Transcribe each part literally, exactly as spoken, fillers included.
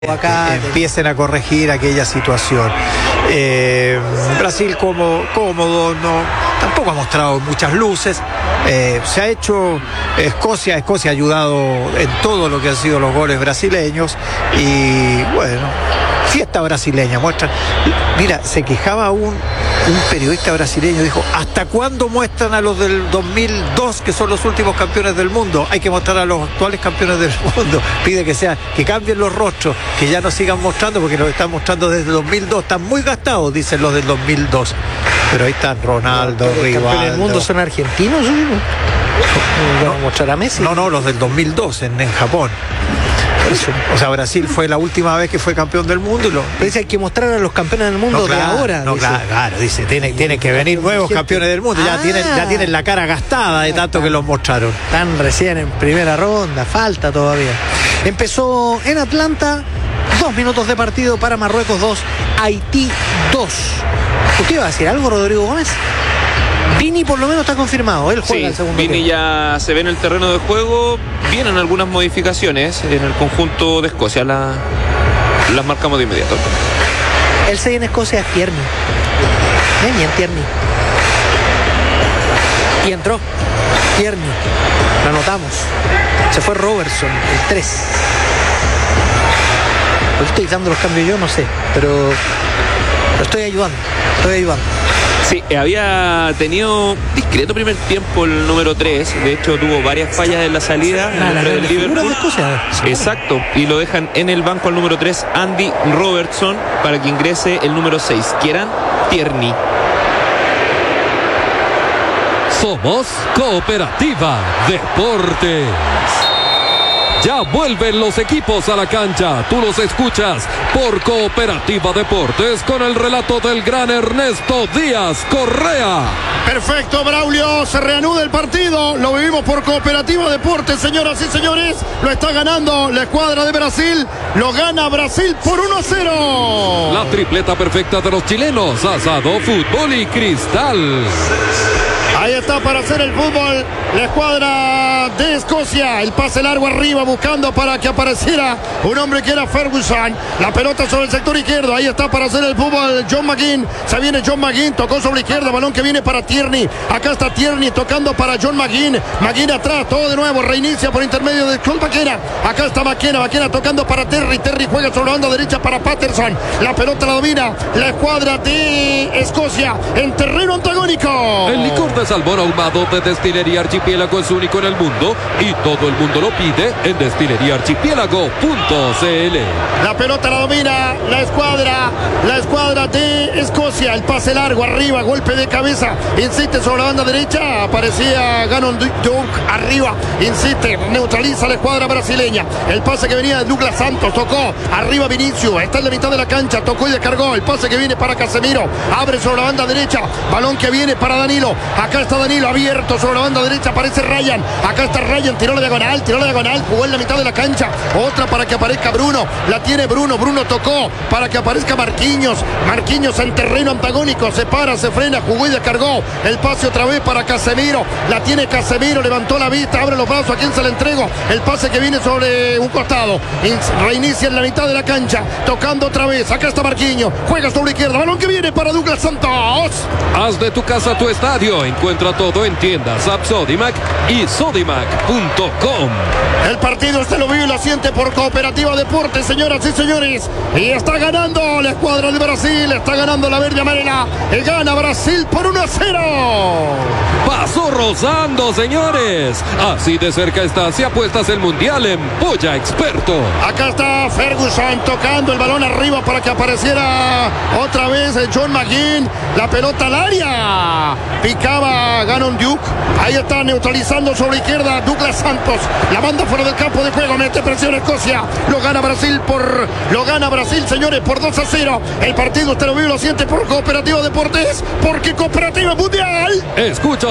Acá empiecen a corregir aquella situación. eh, Brasil como cómodo, no, tampoco ha mostrado muchas luces. eh, se ha hecho Escocia, Escocia ha ayudado en todo lo que han sido los goles brasileños y bueno, fiesta brasileña, muestran. Mira, se quejaba un, un periodista brasileño, dijo: ¿hasta cuándo muestran a los del dos mil dos, que son los últimos campeones del mundo? Hay que mostrar a los actuales campeones del mundo. Pide que sea, que cambien los rostros, que ya no sigan mostrando, porque los están mostrando desde el dos mil dos, están muy gastados, dicen los del dos mil dos. Pero ahí están Ronaldo, ¿Los Rivaldo. campeones del mundo son argentinos? ¿No van a mostrar a Messi? No, no, los del dos mil dos en, en Japón. O sea, Brasil fue la última vez que fue campeón del mundo y lo... Pero dice, hay que mostrar a los campeones del mundo no, claro, de ahora. No, dice. claro, claro, dice, tiene, tiene que venir nuevos gente. campeones del mundo. Ya, Ah. tienen, ya tienen la cara gastada de tanto que los mostraron. Están recién en primera ronda, falta todavía. Empezó en Atlanta, dos minutos de partido para Marruecos dos, Haití dos. ¿Usted iba a decir algo, Rodrigo Gómez? Vini por lo menos está confirmado, él juega Sí, el segundo Vini tiempo. ya se ve en el terreno de juego. Vienen algunas modificaciones en el conjunto de Escocia, la, las marcamos de inmediato. El seis en Escocia es Tierney. Eh, bien Tierney. Y entró Tierney. Lo anotamos. Se fue Robertson, el tres. Lo estoy dando los cambios yo, no sé, pero lo estoy ayudando. Estoy ayudando. Sí, había tenido discreto primer tiempo el número tres. De hecho, tuvo varias fallas en la salida en el nombre del Liverpool. De Escocia. Exacto. Y lo dejan en el banco al número tres, Andy Robertson, para que ingrese el número seis, Kieran Tierney. Somos Cooperativa Deportes. Ya vuelven los equipos a la cancha. Tú los escuchas por Cooperativa Deportes con el relato del gran Ernesto Díaz Correa. Perfecto, Braulio, se reanuda el partido, lo vivimos por Cooperativa Deportes, señoras y señores, lo está ganando la escuadra de Brasil, lo gana Brasil por uno a cero. La tripleta perfecta de los chilenos, asado, fútbol y cristal. Ahí está para hacer el fútbol la escuadra de Escocia. El pase largo arriba buscando para que apareciera un hombre que era Ferguson. La pelota sobre el sector izquierdo. Ahí está para hacer el fútbol John McGinn. Se viene John McGinn. Tocó sobre la izquierda. Balón que viene para Tierney. Acá está Tierney tocando para John McGinn. McGinn atrás. Todo de nuevo. Reinicia por intermedio de Cole McKenna. Acá está McKenna. McKenna tocando para Terry. Terry juega sobre la banda derecha para Patterson. La pelota la domina la escuadra de Escocia en terreno antagónico. El licor de salmón ahumado de Destilería Archipiélago es único en el mundo y todo el mundo lo pide en destilería archipiélago punto c l. La pelota la domina la escuadra, la escuadra de Escocia. El pase largo arriba, golpe de cabeza, insiste sobre la banda derecha, aparecía Gannon Duke arriba, insiste, neutraliza la escuadra brasileña. El pase que venía de Douglas Santos, tocó arriba Vinicius, está en la mitad de la cancha, tocó y descargó. El pase que viene para Casemiro, abre sobre la banda derecha, balón que viene para Danilo. Acá está Danilo abierto sobre la banda derecha, aparece Ryan. Acá está Ryan, tiró la diagonal, tiró la diagonal, jugó en la mitad de la cancha. Otra para que aparezca Bruno, la tiene Bruno, Bruno tocó para que aparezca Marquinhos. Marquinhos en terreno antagónico, se para, se frena, jugó y descargó. El pase otra vez para Casemiro, la tiene Casemiro, levantó la vista, abre los brazos, ¿a quién se le entregó? El pase que viene sobre un costado, reinicia en la mitad de la cancha, tocando otra vez. Acá está Marquinhos, juega sobre la izquierda, balón que viene para Douglas Santos. Haz de tu casa tu estadio. Encuentra todo en tiendas App Sodimac y sodimac punto com. El partido usted lo vive y lo siente por Cooperativa Deportes, señoras y señores. Y está ganando la escuadra de Brasil, está ganando la verde amarela. Y gana Brasil por uno a cero. Pasó rozando, señores. Así de cerca está si apuestas el mundial en Polla Experto. Acá está Ferguson tocando el balón arriba para que apareciera otra vez John McGinn. La pelota al área. Picaba Gannon Duke. Ahí está neutralizando sobre la izquierda Douglas Santos. La manda fuera del campo de juego. Mete presión Escocia. Lo gana Brasil por. Lo gana Brasil, señores, por dos a cero. El partido usted lo vive y lo siente por Cooperativa Deportes. Porque Cooperativa Mundial. Escuchas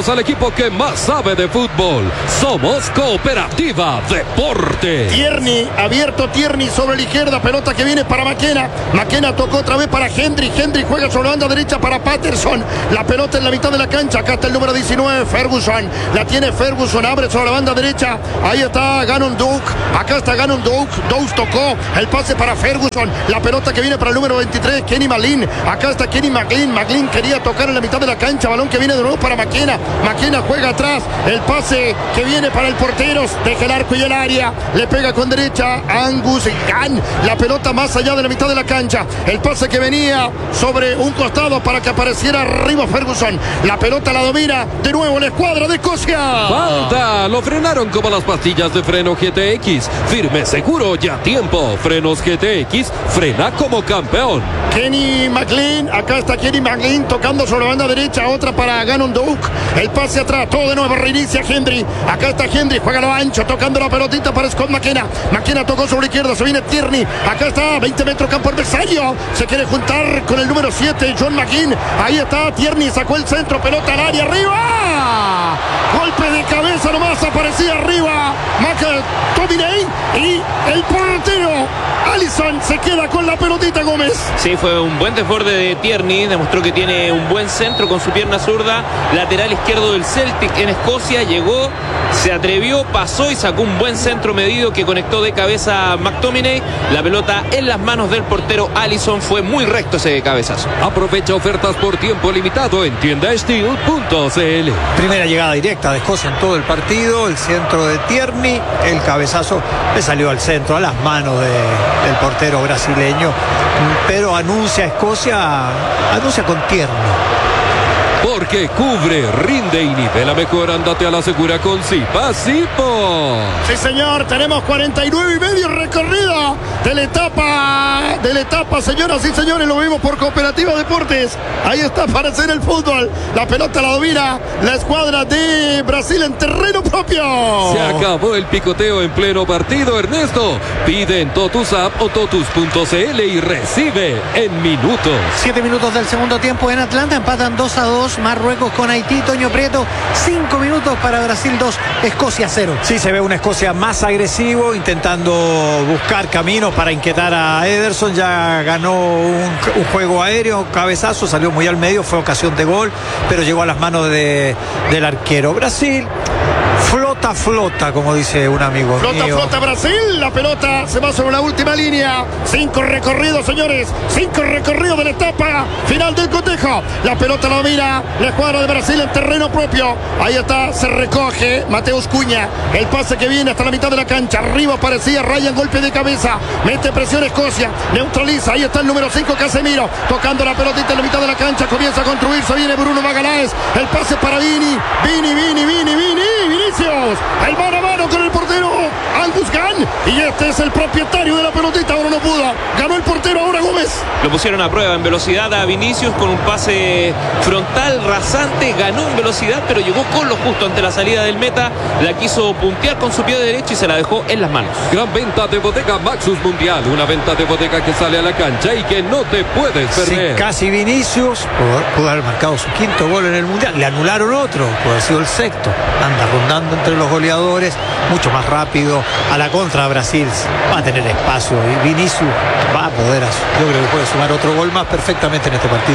al equipo que más sabe de fútbol. Somos Cooperativa Deportes. Tierney, abierto Tierney sobre la izquierda, pelota que viene para Maquena. Maquena tocó otra vez para Hendry. Hendry juega sobre la banda derecha para Patterson. La pelota en la mitad de la cancha. Acá está el número diecinueve, Ferguson. La tiene Ferguson, abre sobre la banda derecha. Ahí está Gannon Duke. Acá está Gannon Duke. Dawes tocó el pase para Ferguson. La pelota que viene para el número veintitrés, Kenny McLean. Acá está Kenny McLean. McLean quería tocar en la mitad de la cancha. Balón que viene de nuevo para Maquena. Maquena juega atrás. El pase que viene para el portero. Deja el arco y el área. Le pega con derecha Angus Gunn. La pelota más allá de la mitad de la cancha. El pase que venía sobre un costado para que apareciera arriba Ferguson. La pelota la domina de nuevo la escuadra de Escocia. Falta. Lo frenaron como las pastillas de freno G T X. Firme, seguro y a tiempo. Frenos G T X. Frena como campeón. Kenny McLean. Acá está Kenny McLean tocando sobre la banda derecha. Otra para Gannon Duke. El pase atrás. Todo de nuevo. Reinicia Hendry. Acá está Hendry. Juega lo ancho. Tocando la pelotita para Scott McKenna. McKenna tocó sobre la izquierda. Se viene Tierney. Acá está. veinte metros campo adversario. Se quiere juntar con el número siete. John McGinn. Ahí está. Tierney sacó el centro. Pelota al área. Arriba. Golpe de cabeza nomás. Aparecía arriba McTominay. Y el portero Alisson se queda con la pelotita, Gómez. Sí, fue un buen desborde de Tierney. Demostró que tiene un buen centro con su pierna zurda. Lateral izquierdo del Celtic en Escocia. Llegó, se atrevió, pasó y sacó un buen centro medido que conectó de cabeza a McTominay. La pelota en las manos del portero Alisson. Fue muy recto ese cabezazo. Aprovecha ofertas por tiempo limitado en tienda steel punto c l. Primera llegada directa de Escocia en todo el partido. El centro de Tierney. El cabezazo le salió al centro, a las manos de, del portero brasileño. Pero anuncia Escocia, anuncia con Tierney. Porque cubre, rinde y nivela mejor. Ándate a la segura con Zipa Zipo. Sí, señor, tenemos cuarenta y nueve y medio recorrido de la etapa, de la etapa, señoras y señores, lo vimos por Cooperativa Deportes. Ahí está para hacer el fútbol. La pelota la domina la escuadra de Brasil en terreno propio. Se acabó el picoteo en pleno partido, Ernesto. Pide en Totus App o Totus punto c l y recibe en minutos. Siete minutos del segundo tiempo en Atlanta. Empatan dos a dos. Marruecos con Haití. Toño Prieto. Cinco minutos para Brasil dos. Escocia cero. Sí, se ve una Escocia más agresivo, intentando buscar caminos para inquietar a Ederson. Ya ganó un, un juego aéreo, un cabezazo, salió muy al medio, fue ocasión de gol, pero llegó a las manos de, del arquero. Brasil flota, flota, como dice un amigo Flota, mío. flota Brasil. La pelota se va sobre la última línea. Cinco recorridos, señores. Cinco recorridos de la etapa final del cotejo. La pelota la domina la escuadra de Brasil en terreno propio. Ahí está, se recoge Mateus Cunha. El pase que viene hasta la mitad de la cancha. Arriba aparecía Ryan, golpe de cabeza. Mete presión Escocia. Neutraliza. Ahí está el número cinco, Casemiro. Tocando la pelotita en la mitad de la cancha. Comienza a construirse. Viene Bruno Magalhães. El pase para Vini. Vini, Vini, Vini, Vini. Vinicius. El mano a mano con el portero Angus Gunn. Y este es el propietario de la pelotita. Ahora no pudo. Ganó el portero ahora Gómez. Lo pusieron a prueba en velocidad a Vinicius con un pase frontal rasante. Ganó en velocidad, pero llegó con lo justo ante la salida del meta. La quiso puntear con su pie derecho y se la dejó en las manos. Gran venta de Bodega Maxus Mundial. Una venta de bodega que sale a la cancha y que no te puedes perder. Sí, casi Vinicius pudo, pudo haber marcado su quinto gol en el Mundial. Le anularon otro, pudo haber sido el sexto. Anda rondando entre los goleadores, mucho más rápido. A la contra Brasil va a tener espacio y Vinicius va a poder, yo creo que puede sumar otro gol más perfectamente en este partido.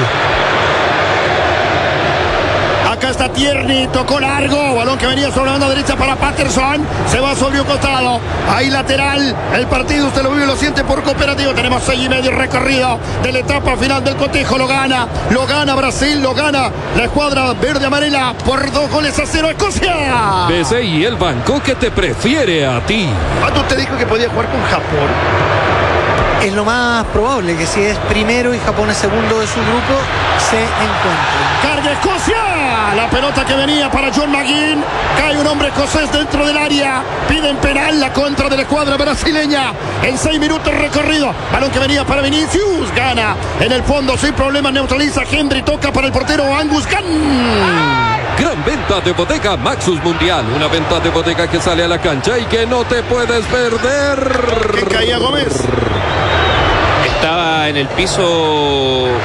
Acá está Tierney, tocó largo, balón que venía sobre la banda derecha para Patterson, se va sobre un costado, ahí lateral, el partido usted lo vive y lo siente por Cooperativo. Tenemos seis y medio recorrido de la etapa final del cotejo, lo gana, lo gana Brasil, lo gana la escuadra verde amarela por dos goles a cero Escocia. B C I, el banco que te prefiere a ti. ¿Cuándo usted dijo que podía jugar con Japón? Es lo más probable que si es primero y Japón es segundo de su grupo, se encuentren. Carga Escocia. La pelota que venía para John McGinn. Cae un hombre escocés dentro del área. Piden penal la contra de la escuadra brasileña. En seis minutos recorrido. Balón que venía para Vinicius. Gana en el fondo sin problemas. Neutraliza Hendry. Toca para el portero Angus Gunn. Gran venta de Bodega Maxus Mundial. Una venta de bodega que sale a la cancha y que no te puedes perder. ¿Qué caía Gómez? Estaba en el piso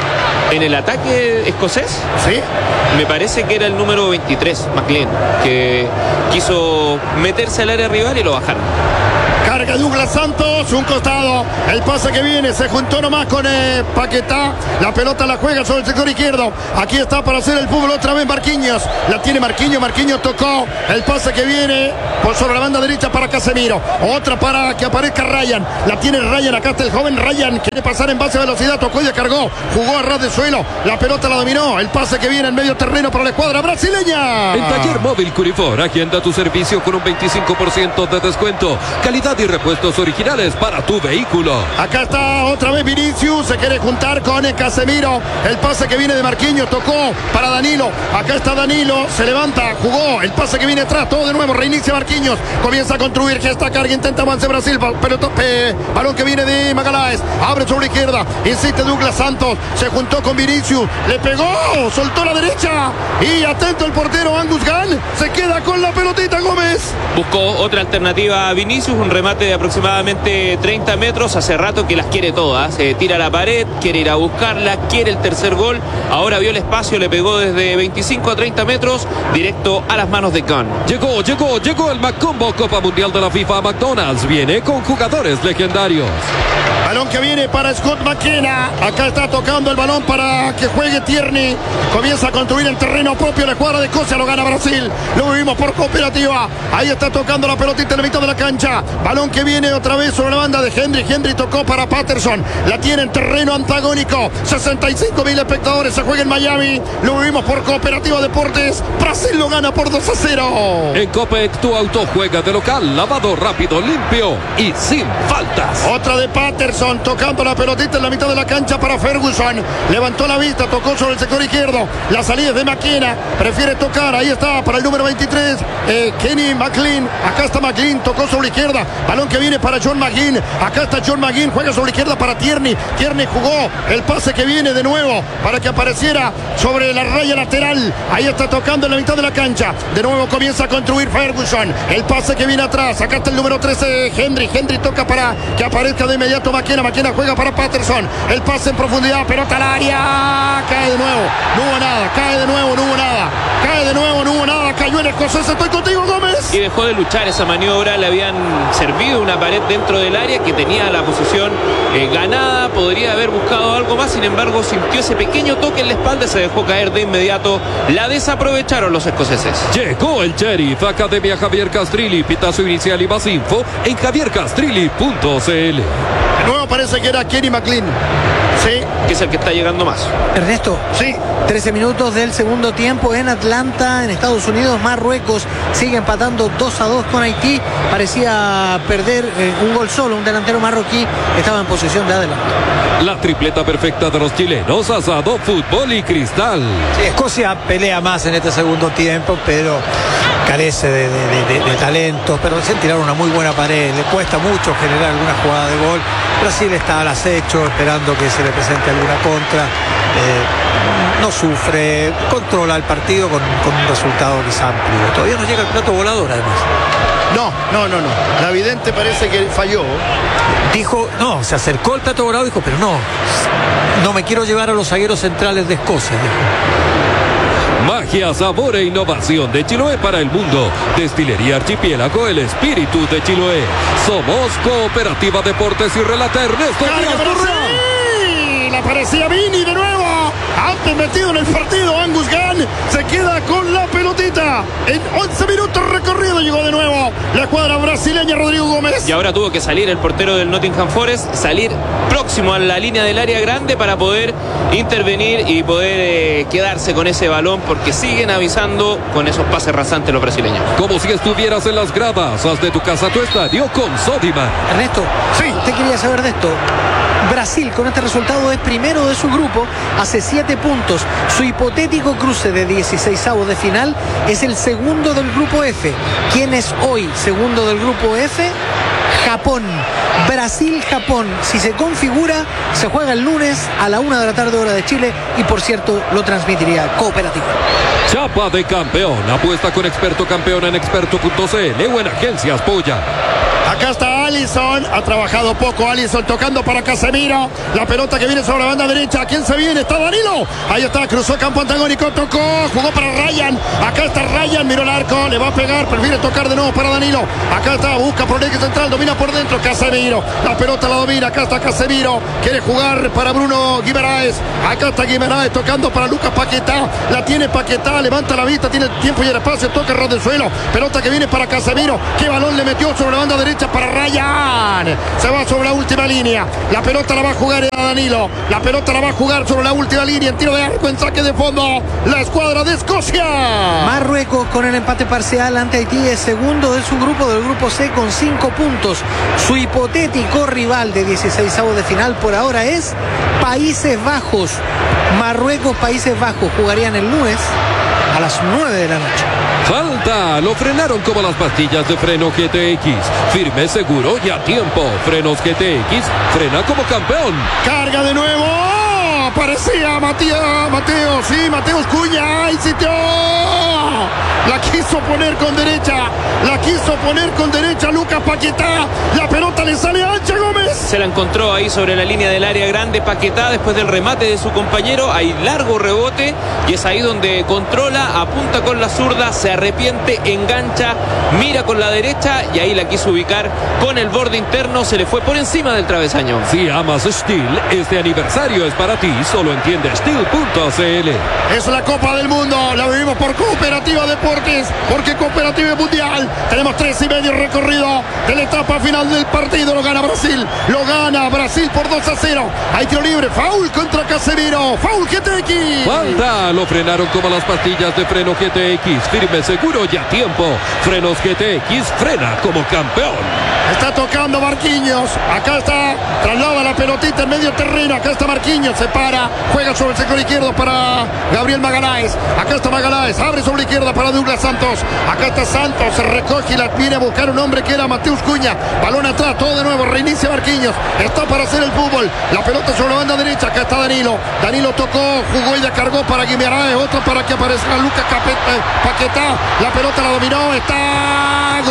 En el ataque escocés, Sí. me parece que era el número veintitrés, McLean, que quiso meterse al área rival y lo bajaron. Carga Douglas Santos, un costado. El pase que viene, se juntó nomás con eh, Paquetá. La pelota la juega sobre el sector izquierdo. Aquí está para hacer el fútbol otra vez Marquinhos. La tiene Marquinhos, Marquinhos tocó. El pase que viene por sobre la banda derecha para Casemiro. Otra para que aparezca Ryan. La tiene Ryan, acá está el joven Ryan. Quiere pasar en base a velocidad, tocó y descargó. Jugó a ras de suelo. La pelota la dominó. El pase que viene en medio terreno para la escuadra brasileña. En Taller Móvil Curifor, agenda tu servicio con un veinticinco por ciento de descuento. Calidad y repuestos originales para tu vehículo. Acá está otra vez Vinicius, se quiere juntar con el Casemiro. El pase que viene de Marquinhos, tocó para Danilo. Acá está Danilo, se levanta, jugó. El pase que viene atrás, todo de nuevo, reinicia Marquinhos. Comienza a construir, gesta carga, intenta avance Brasil. Pero tope, balón que viene de Magaláes. Abre sobre la izquierda, insiste Douglas Santos. Se juntó con Vinicius, le pegó, soltó la derecha. Y atento el portero Angus Gunn, se queda con la pelotita Gómez. Buscó otra alternativa a Vinicius, un remate de aproximadamente treinta metros. Hace rato que las quiere todas. Se tira a la pared, quiere ir a buscarla, quiere el tercer gol. Ahora vio el espacio, le pegó desde veinticinco a treinta metros, directo a las manos de Gunn. Llegó, llegó, llegó el Macombo Copa Mundial de la FIFA McDonald's. Viene con jugadores legendarios. Balón que viene para Scott McKenna. Acá está tocando el balón para que juegue Tierney. Comienza a construir el terreno propio. La escuadra de Escocia lo gana Brasil. Lo vivimos por Cooperativa. Ahí está tocando la pelotita en la mitad de la cancha. Balón que viene otra vez sobre la banda de Henry. Henry tocó para Patterson. La tiene en terreno antagónico. sesenta y cinco mil espectadores. Se juega en Miami. Lo vivimos por Cooperativa Deportes. Brasil lo gana por dos a cero. En Copec tu auto juega de local. Lavado rápido, limpio y sin faltas. Otra de Patterson tocando la pelotita en la mitad de la cancha para Ferguson. Levantó la vista, tocó sobre el sector izquierdo. La salida es de McKenna. Prefiere tocar. Ahí está para el número veintitrés. Eh, Kenny McLean. Acá está McLean. Tocó sobre la izquierda. Balón que viene para John McGinn. Acá está John McGinn. Juega sobre la izquierda para Tierney. Tierney jugó. El pase que viene de nuevo para que apareciera sobre la raya lateral. Ahí está tocando en la mitad de la cancha. De nuevo comienza a construir Ferguson. El pase que viene atrás. Acá está el número trece. Henry. Henry toca para que aparezca de inmediato McKenna. McKenna juega para Patterson. El pase en profundidad. Pelota al área. Cae de nuevo. No hubo nada. Cae de nuevo. No hubo nada. Cae de nuevo. No hubo nada. Cayó el escocés. Estoy contigo, Gómez. Y dejó de luchar esa maniobra. Le habían servido una pared dentro del área que tenía la posición eh, ganada. Podría haber buscado algo más. Sin embargo, sintió ese pequeño toque en la espalda. Se dejó caer de inmediato. La desaprovecharon los escoceses. Llegó el Sheriff. Academia Javier Castrilli. Pitazo inicial y más info en javier castrilli punto c l. De nuevo parece que era Kenny McLean. Sí. Que es el que está llegando más. Ernesto, Sí. trece minutos del segundo tiempo en Atlanta, en Estados Unidos. Marruecos sigue empatando dos a dos con Haití. Parecía perder eh, un gol solo. Un delantero marroquí estaba en posición de adelante. La tripleta perfecta de los chilenos. Asado, fútbol y cristal. Sí, Escocia pelea más en este segundo tiempo, pero carece de, de, de, de talento. Pero recién tiraron una muy buena pared. Le cuesta mucho generar alguna jugada de gol. Brasil está al acecho, esperando que se le presente alguna contra. Eh, no sufre, controla el partido con, con un resultado quizá amplio. Todavía no llega el plato volador, además. No, no, no, no. La vidente parece que falló. Dijo, no, se acercó el plato volador y dijo, pero no, no me quiero llevar a los zagueros centrales de Escocia, dijo. Magia, sabor e innovación de Chiloé para el mundo. Destilería Archipiélago, el espíritu de Chiloé. Somos Cooperativa Deportes y relata Ernesto Díaz Correa. La parecía Vini de nuevo. Antes metido en el partido, Angus Gunn se queda con la pelotita. En once minutos recorrido llegó de nuevo la escuadra brasileña, Rodrigo Gómez. Y ahora tuvo que salir el portero del Nottingham Forest, salir próximo a la línea del área grande para poder intervenir y poder eh, quedarse con ese balón, porque siguen avisando con esos pases rasantes los brasileños. Como si estuvieras en las gradas. Haz de tu casa tu estadio con Sodimac. Ernesto, Sí. usted quería saber de esto. Brasil con este resultado es primero de su grupo, hace siete puntos. Su hipotético cruce de dieciseisavos de final es el segundo del grupo F. ¿Quién es hoy segundo del grupo F? Japón. Brasil-Japón. Si se configura, se juega el lunes a la una de la tarde hora de Chile y por cierto lo transmitiría Cooperativa. Chapa de campeón. Apuesta con Experto Campeón en experto punto c l o en Agencias Polla. Acá está Alisson. Ha trabajado poco Alisson, tocando para Casemiro. La pelota que viene sobre la banda derecha. ¿Quién se viene? Está Danilo. Ahí está, cruzó campo antagónico, tocó, jugó para Ryan. Acá está Ryan, miró el arco, le va a pegar, prefiere tocar de nuevo para Danilo. Acá está, busca por el eje central, domina por dentro Casemiro. La pelota la domina, acá está Casemiro. Quiere jugar para Bruno Guimaraes. Acá está Guimaraes tocando para Lucas Paquetá. La tiene Paquetá, levanta la vista, tiene tiempo y el espacio, toca ras del suelo. Pelota que viene para Casemiro. ¿Qué balón le metió sobre la banda derecha para Ryan? Se va sobre la última línea. La pelota la va a jugar a Danilo. La pelota la va a jugar sobre la última línea. En tiro de arco, en saque de fondo. La escuadra de Escocia. Marruecos con el empate parcial ante Haití es segundo de su grupo, del grupo C, con cinco puntos. Su hipotético rival de dieciseisavos de final por ahora es Países Bajos. Marruecos, Países Bajos jugarían el lunes a las nueve de la noche. Falta, lo frenaron como las pastillas de freno G T X. Firme, seguro y a tiempo. Frenos G T X, frena como campeón. Carga de nuevo. Aparecía Matías, Mateo, sí, Mateus Cuña. ¡Ay, sitio! La quiso poner con derecha. La quiso poner con derecha Lucas Paquetá. La pelota le sale ancha, Gómez. Se la encontró ahí sobre la línea del área grande Paquetá después del remate de su compañero. Hay largo rebote y es ahí donde controla, apunta con la zurda, se arrepiente, engancha, mira con la derecha y ahí la quiso ubicar con el borde interno. Se le fue por encima del travesaño. Si amas Steel, este aniversario es para ti. Solo entiende Steel punto C L. Es la Copa del Mundo. La vivimos por Cooperativa Deportes, porque Cooperativa es mundial. Tenemos tres y medio recorrido de la etapa final del partido. Lo gana Brasil. Lo gana Brasil por dos a cero. Hay tiro libre. Foul contra Casemiro. Foul G T X. Falta. Lo frenaron como las pastillas de freno G T X. Firme, seguro y a tiempo. Frenos G T X, frena como campeón. Está tocando Marquinhos. Acá está. Traslada la pelotita en medio terreno. Acá está Marquinhos. Se para. Juega sobre el sector izquierdo para Gabriel Magaláes. Acá está Magaláes. Abre sobre la izquierda para Douglas Santos. Acá está Santos. Se recoge y la viene a buscar un hombre que era Mateus Cuña. Balón atrás. Todo de nuevo. Reinicia Marquinhos. Está para hacer el fútbol. La pelota sobre la banda derecha. Acá está Danilo. Danilo tocó. Jugó y la cargó para Guimaraes. Otra para que aparezca Lucas Paquetá. La pelota la dominó. Está.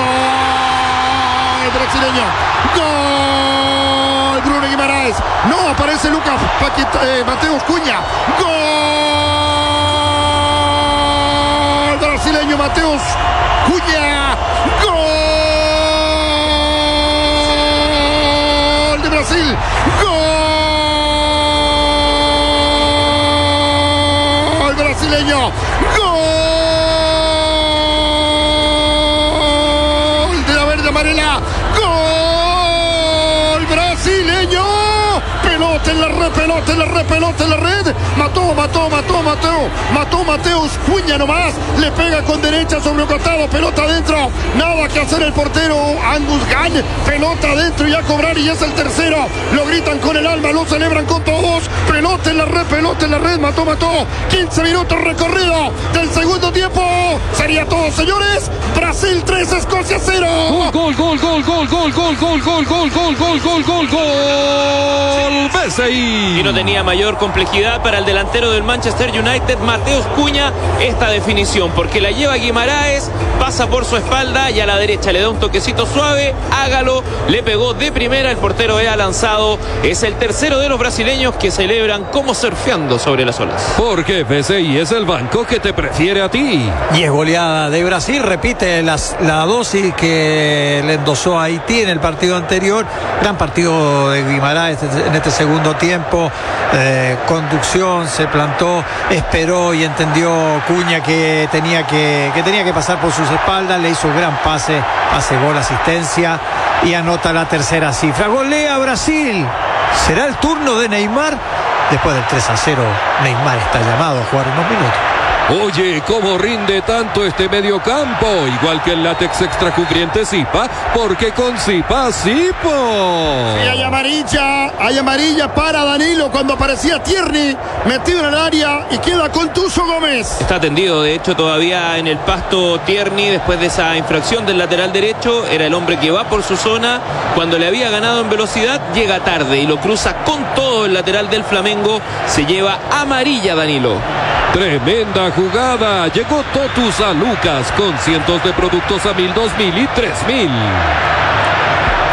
Gol brasileño. Gol Bruno Guimaraes. No aparece Lucas Paquetá, eh, Mateus Cuña. Gol brasileño Mateus Cuña. Gol de Brasil. Gol brasileño. Gol de la verde amarela. Gol brasileño. Pelota en la red, pelota en la red, pelota en la red. Mató, mató, mató, mató. Mató Mateus Cuña nomás. Le pega con derecha sobre un costado. Pelota adentro. Nada que hacer el portero Angus Gunn. Pelota adentro y a cobrar y es el tercero. Lo gritan con el alma, lo celebran con todos. Pelota en la red, pelota en la red. Mató, mató. quince minutos recorrido del segundo tiempo. Sería todo, señores. Brasil tres, Escocia cero. Gol, gol, gol, gol, gol, gol, gol, gol, gol, gol, gol, gol, gol, gol. B C I. Y no tenía mayor complejidad para el delantero del Manchester United, Mateus Cuña, esta definición, porque la lleva Guimaraes, pasa por su espalda y a la derecha le da un toquecito suave, hágalo, le pegó de primera, el portero era lanzado. Es el tercero de los brasileños que celebran como surfeando sobre las olas. Porque B C I es el banco que te prefiere a ti. Y es goleada de Brasil, repite las, la dosis que le endosó a Haití en el partido anterior. Gran partido de Guimaraes en este segundo tiempo. Eh, conducción, se plantó, esperó y entendió Cuña que tenía que, que tenía que pasar por sus espaldas. Le hizo un gran pase, hace gol, asistencia y anota la tercera cifra. Golea Brasil. ¿Será el turno de Neymar? Después del tres a cero, Neymar está llamado a jugar unos minutos. Oye, ¿cómo rinde tanto este mediocampo? Igual que el látex extra cubriente Zipa, porque con Zipa, Zipo. Y hay amarilla, hay amarilla para Danilo cuando aparecía Tierney metido en el área y queda con Tuzo Gómez. Está tendido, de hecho, todavía en el pasto Tierney después de esa infracción del lateral derecho. Era el hombre que va por su zona. Cuando le había ganado en velocidad, llega tarde y lo cruza con todo el lateral del Flamengo. Se lleva amarilla Danilo. Tremenda jugada. Llegó Totus a Lucas con cientos de productos a mil, dos mil y tres mil.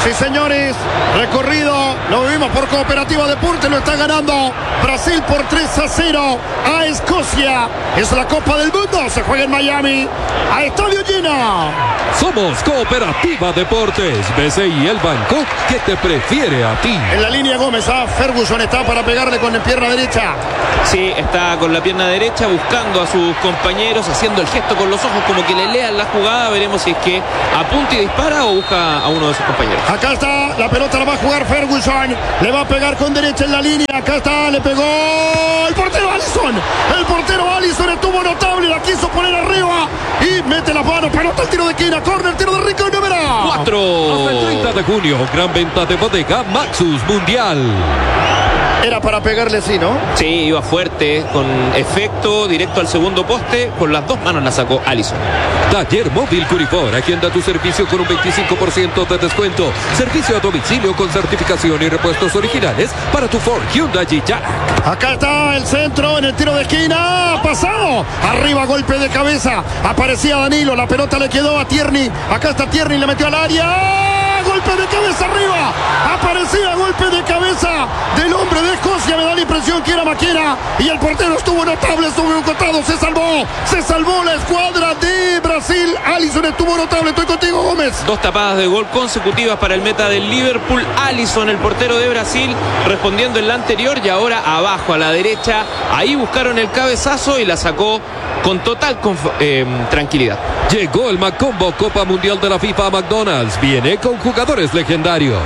Sí, señores, recorrido, lo vivimos por Cooperativa Deportes, lo está ganando Brasil por tres a cero a Escocia. Es la Copa del Mundo, se juega en Miami, a estadio lleno. Somos Cooperativa Deportes, B C I, el banco que te prefiere a ti. En la línea Gómez, a Ferguson está para pegarle con la pierna derecha. Sí, está con la pierna derecha buscando a sus compañeros, haciendo el gesto con los ojos como que le lean la jugada. Veremos si es que apunta y dispara o busca a uno de sus compañeros. Acá está, la pelota la va a jugar Ferguson, le va a pegar con derecha en la línea. Acá está, le pegó el portero Alisson. El portero Alisson estuvo notable, la quiso poner arriba y mete las manos, pelota el tiro de esquina, corner, el tiro de Rico Número cuatro. Hasta el treinta de junio, gran venta de bodega Maxus Mundial. Era para pegarle así, ¿no? Sí, iba fuerte, con efecto, directo al segundo poste. Con las dos manos la sacó Alisson. Taller Móvil Curifor, agenda tu servicio con un veinticinco por ciento de descuento. Servicio a domicilio con certificación y repuestos originales para tu Ford, Hyundai y Jack. Acá está el centro en el tiro de esquina, pasado. Arriba, golpe de cabeza. Aparecía Danilo, la pelota le quedó a Tierney. Acá está Tierney, le metió al área. Golpe de cabeza arriba. Aparecía golpe de cabeza del hombre de Escocia. Me da la impresión que era Maquena. Y el portero estuvo notable, estuvo en un costado. Se salvó. Se salvó la escuadra de Brasil. Alisson estuvo notable. Estoy contigo, Gómez. Dos tapadas de gol consecutivas para el meta del Liverpool. Alisson, el portero de Brasil, respondiendo en la anterior. Y ahora abajo a la derecha. Ahí buscaron el cabezazo y la sacó con total eh, tranquilidad. Llegó el Macombo Copa Mundial de la FIFA a McDonald's. Viene con jugadores legendarios.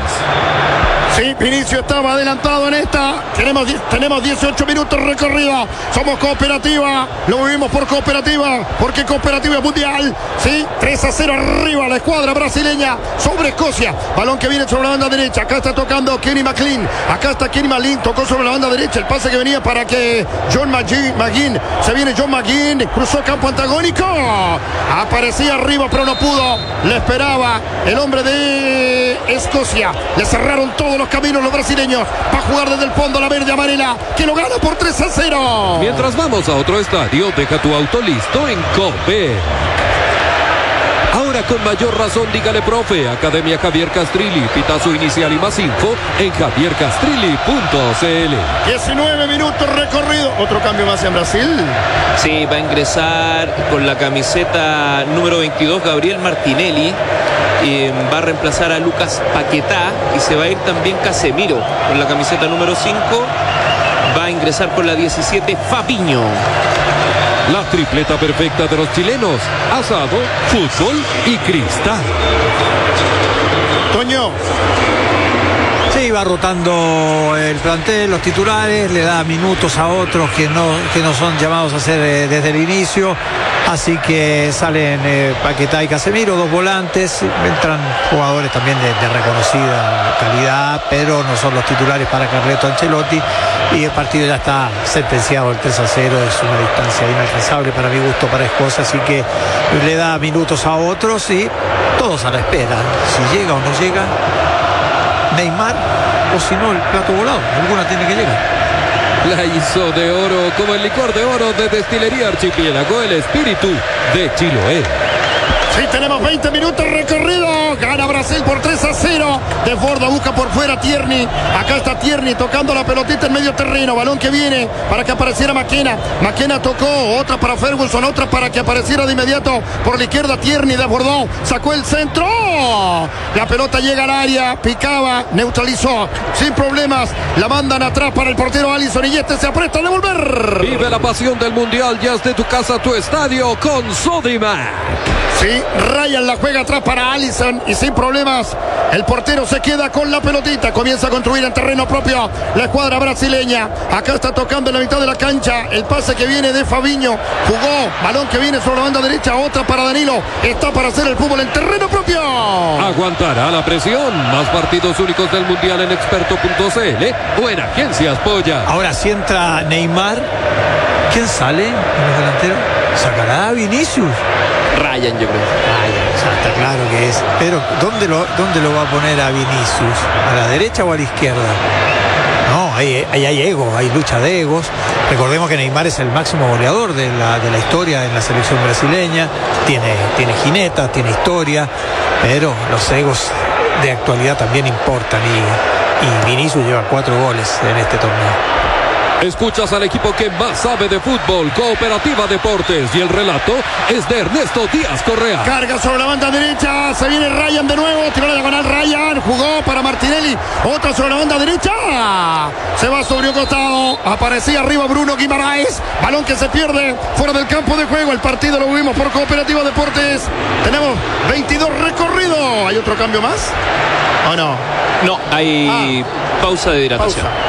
Sí, Vinicio estaba adelantado en esta. Tenemos, tenemos dieciocho minutos recorrido. Somos Cooperativa. Lo vivimos por Cooperativa. Porque Cooperativa es Mundial. Sí, tres a cero arriba la escuadra brasileña sobre Escocia. Balón que viene sobre la banda derecha. Acá está tocando Kenny McLean. Acá está Kenny McLean. Tocó sobre la banda derecha. El pase que venía para que John McGinn. Se viene John McGinn. Cruzó campo antagónico. Aparecía arriba pero no pudo. Le esperaba el hombre de Escocia. Le cerraron todos los caminos los brasileños. Va a jugar desde el fondo la verde amarela, que lo gana por tres a cero. Mientras vamos a otro estadio, deja tu auto listo en Cope. Ahora con mayor razón, dígale profe. Academia Javier Castrilli. Pitazo inicial y más info en javier castrilli punto c l. diecinueve minutos recorrido. Otro cambio más en Brasil. Sí, va a ingresar con la camiseta número veintidós Gabriel Martinelli. Eh, va a reemplazar a Lucas Paquetá y se va a ir también Casemiro con la camiseta número cinco. Va a ingresar con la diecisiete Fabinho. La tripleta perfecta de los chilenos: asado, fútbol y cristal. Toño. Sí, va rotando el plantel, los titulares, le da minutos a otros que no, que no son llamados a hacer eh, desde el inicio. Así que salen eh, Paquetá y Casemiro, dos volantes. Entran jugadores también de, de reconocida calidad, pero no son los titulares para Carleto Ancelotti. Y el partido ya está sentenciado, el tres a cero. Es una distancia inalcanzable para mi gusto para Escocia. Así que le da minutos a otros y todos a la espera. Si llega o no llega Neymar, o si no el plato volado, alguna tiene que llegar. La hizo de oro como el licor de oro de Destilería Archipiélago, el espíritu de Chiloé. Sí, tenemos veinte minutos recorrido. Gana Brasil por tres a cero. Desborda, busca por fuera Tierney. Acá está Tierney tocando la pelotita en medio terreno. Balón que viene para que apareciera Maquena. Maquena tocó, otra para Ferguson, otra para que apareciera de inmediato por la izquierda Tierney. Desbordó, sacó el centro. La pelota llega al área, picaba, neutralizó sin problemas. La mandan atrás para el portero Alisson y este se aprieta a devolver. Vive la pasión del Mundial ya desde tu casa a tu estadio con Sodimac. Sí, Ryan la juega atrás para Alisson y sin problemas el portero se queda con la pelotita. Comienza a construir en terreno propio la escuadra brasileña. Acá está tocando en la mitad de la cancha el pase que viene de Fabinho. Jugó, balón que viene sobre la banda derecha, otra para Danilo. Está para hacer el fútbol en terreno propio. Aguantará la presión. Más partidos únicos del Mundial en experto punto c l o en Agencias Polla. Ahora si entra Neymar, ¿quién sale en los delanteros? ¿Sacará a Vinicius? Ryan, yo creo. Ryan, o sea, está claro que es. Pero ¿dónde lo, dónde lo va a poner a Vinicius? ¿A la derecha o a la izquierda? No, ahí, ahí hay ego, hay lucha de egos. Recordemos que Neymar es el máximo goleador de la, de la historia en la selección brasileña. Tiene, tiene jineta, tiene historia, pero los egos de actualidad también importan y, y Vinicius lleva cuatro goles en este torneo. Escuchas al equipo que más sabe de fútbol, Cooperativa Deportes, y el relato es de Ernesto Díaz Correa. Carga sobre la banda derecha, se viene Ryan de nuevo, tiró la diagonal Ryan, jugó para Martinelli, otra sobre la banda derecha, se va sobre un costado, aparecía arriba Bruno Guimaraes, balón que se pierde fuera del campo de juego, el partido lo vimos por Cooperativa Deportes, tenemos veintidós recorridos, ¿hay otro cambio más? ¿O no? No, hay ah, pausa de hidratación. Pausa.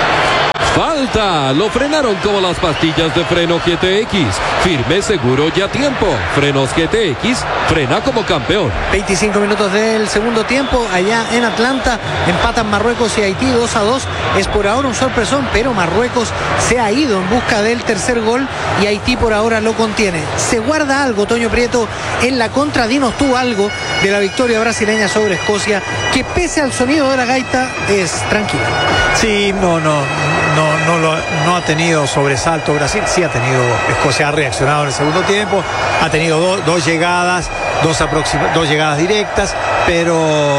Falta, lo frenaron como las pastillas de freno G T X. Firme, seguro y a tiempo. Frenos G T X, frena como campeón. veinticinco minutos del segundo tiempo, allá en Atlanta, empatan Marruecos y Haití dos a dos. Es por ahora un sorpresón, pero Marruecos se ha ido en busca del tercer gol y Haití por ahora lo contiene. Se guarda algo, Toño Prieto, en la contra. Dinos tú algo de la victoria brasileña sobre Escocia, que pese al sonido de la gaita es tranquila. Sí, no, no. No, no, lo, no ha tenido sobresalto Brasil, sí ha tenido, Escocia ha reaccionado en el segundo tiempo, ha tenido do, dos llegadas, dos, aproxima, dos llegadas directas, pero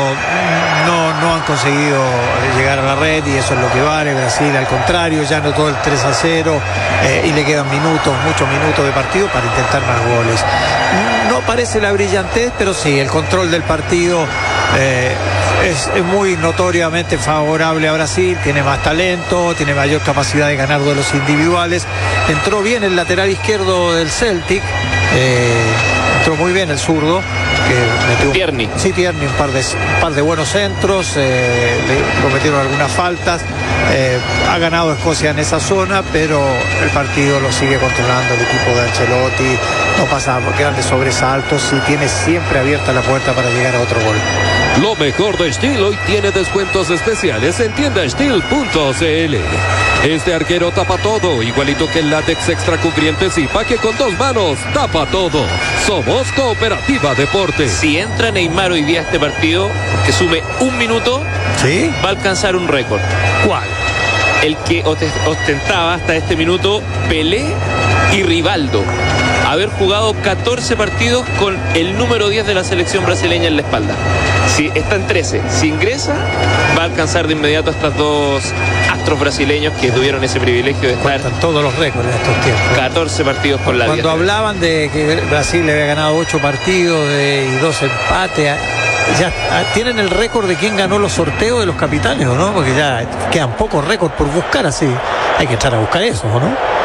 no, no han conseguido llegar a la red y eso es lo que vale. Brasil al contrario, ya anotó el tres a cero eh, y le quedan minutos, muchos minutos de partido para intentar más goles. No parece la brillantez, pero sí, el control del partido eh, es, es muy notoriamente favorable a Brasil, tiene más talento, tiene mayor capacidad de ganar duelos individuales. Entró bien el lateral izquierdo del Celtic, eh, entró muy bien el zurdo, que metió un, Tierney. Sí, Tierney, un par de, un par de buenos centros, eh, le cometieron algunas faltas. Eh, ha ganado Escocia en esa zona, pero el partido lo sigue controlando el equipo de Ancelotti, no pasa grandes sobresaltos y tiene siempre abierta la puerta para llegar a otro gol. Lo mejor de Steel hoy tiene descuentos especiales en tienda steel punto c l. Este arquero tapa todo, igualito que el látex extra cubriente Zipa, que con dos manos tapa todo. Somos Cooperativa Deportes. Si entra Neymar hoy día a este partido, que sume un minuto, ¿sí?, va a alcanzar un récord. ¿Cuál? El que ostentaba hasta este minuto Pelé y Rivaldo. Haber jugado catorce partidos con el número diez de la selección brasileña en la espalda. Si está en trece, si ingresa, va a alcanzar de inmediato a estos dos astros brasileños que tuvieron ese privilegio de estar Cuentan todos los récords en estos tiempos. catorce partidos con la diez. Cuando hablaban de que Brasil le había ganado ocho partidos de, y dos empates, ya tienen el récord de quién ganó los sorteos de los capitanes, ¿o no? Porque ya quedan pocos récords por buscar, así hay que entrar a buscar eso, ¿o no?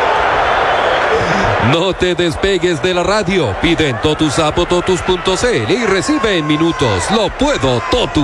No te despegues de la radio. Pide en Totus App o Totus punto c l y recibe en minutos Lo Puedo Totus.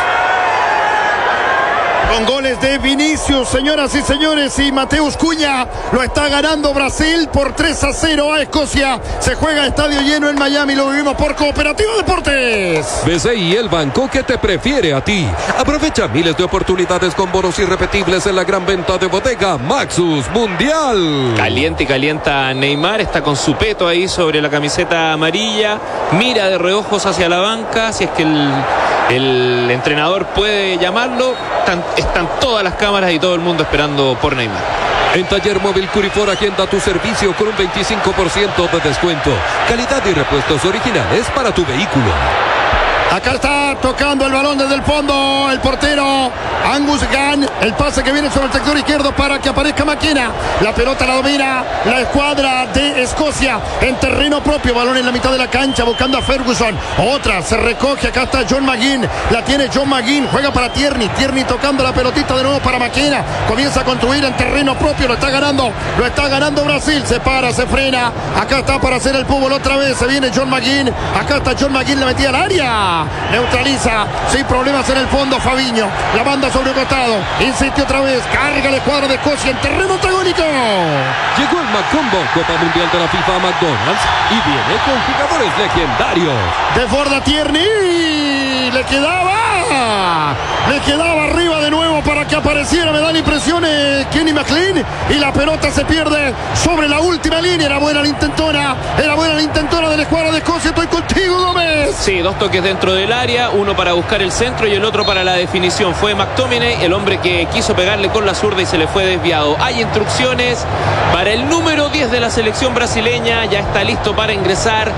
Con goles de Vinicius, señoras y señores, y Mateus Cunha, lo está ganando Brasil por tres a cero a Escocia. Se juega estadio lleno en Miami, lo vivimos por Cooperativa Deportes. B C I, el banco que te prefiere a ti. Aprovecha miles de oportunidades con bonos irrepetibles en la gran venta de bodega Maxus Mundial. Caliente y calienta Neymar, está con su peto ahí sobre la camiseta amarilla, mira de reojos hacia la banca, si es que el, el entrenador puede llamarlo. Están, están todas las cámaras y todo el mundo esperando por Neymar. En Taller Móvil Curifor agenda tu servicio con un veinticinco por ciento de descuento. Calidad y repuestos originales para tu vehículo. Acá está tocando el balón desde el fondo el portero Angus Gunn. El pase que viene sobre el sector izquierdo para que aparezca Maquina. La pelota la domina la escuadra de Escocia en terreno propio. Balón en la mitad de la cancha buscando a Ferguson. Otra se recoge. Acá está John McGinn. La tiene John McGinn. Juega para Tierney. Tierney tocando la pelotita de nuevo para Maquina. Comienza a construir en terreno propio. Lo está ganando. Lo está ganando Brasil. Se para, se frena. Acá está para hacer el fútbol otra vez. Se viene John McGinn. Acá está John McGinn. La metida al área. Neutraliza sin problemas en el fondo Fabiño. La banda sobre el costado. Insiste otra vez. Carga la escuadra de Escocia en terreno antagónico. Llegó el Macombo, Copa Mundial de la FIFA a McDonald's, y viene con jugadores legendarios. Desborda Tierney. Le quedaba. Le quedaba arriba de nuevo para que que apareciera, me da la impresión eh, Kenny McLean, y la pelota se pierde sobre la última línea. Era buena la intentona, era buena la intentona de la escuadra de Escocia. Estoy contigo, Gómez. Sí, dos toques dentro del área, uno para buscar el centro y el otro para la definición. Fue McTominay el hombre que quiso pegarle con la zurda y se le fue desviado. Hay instrucciones para el número diez de la selección brasileña. Ya está listo para ingresar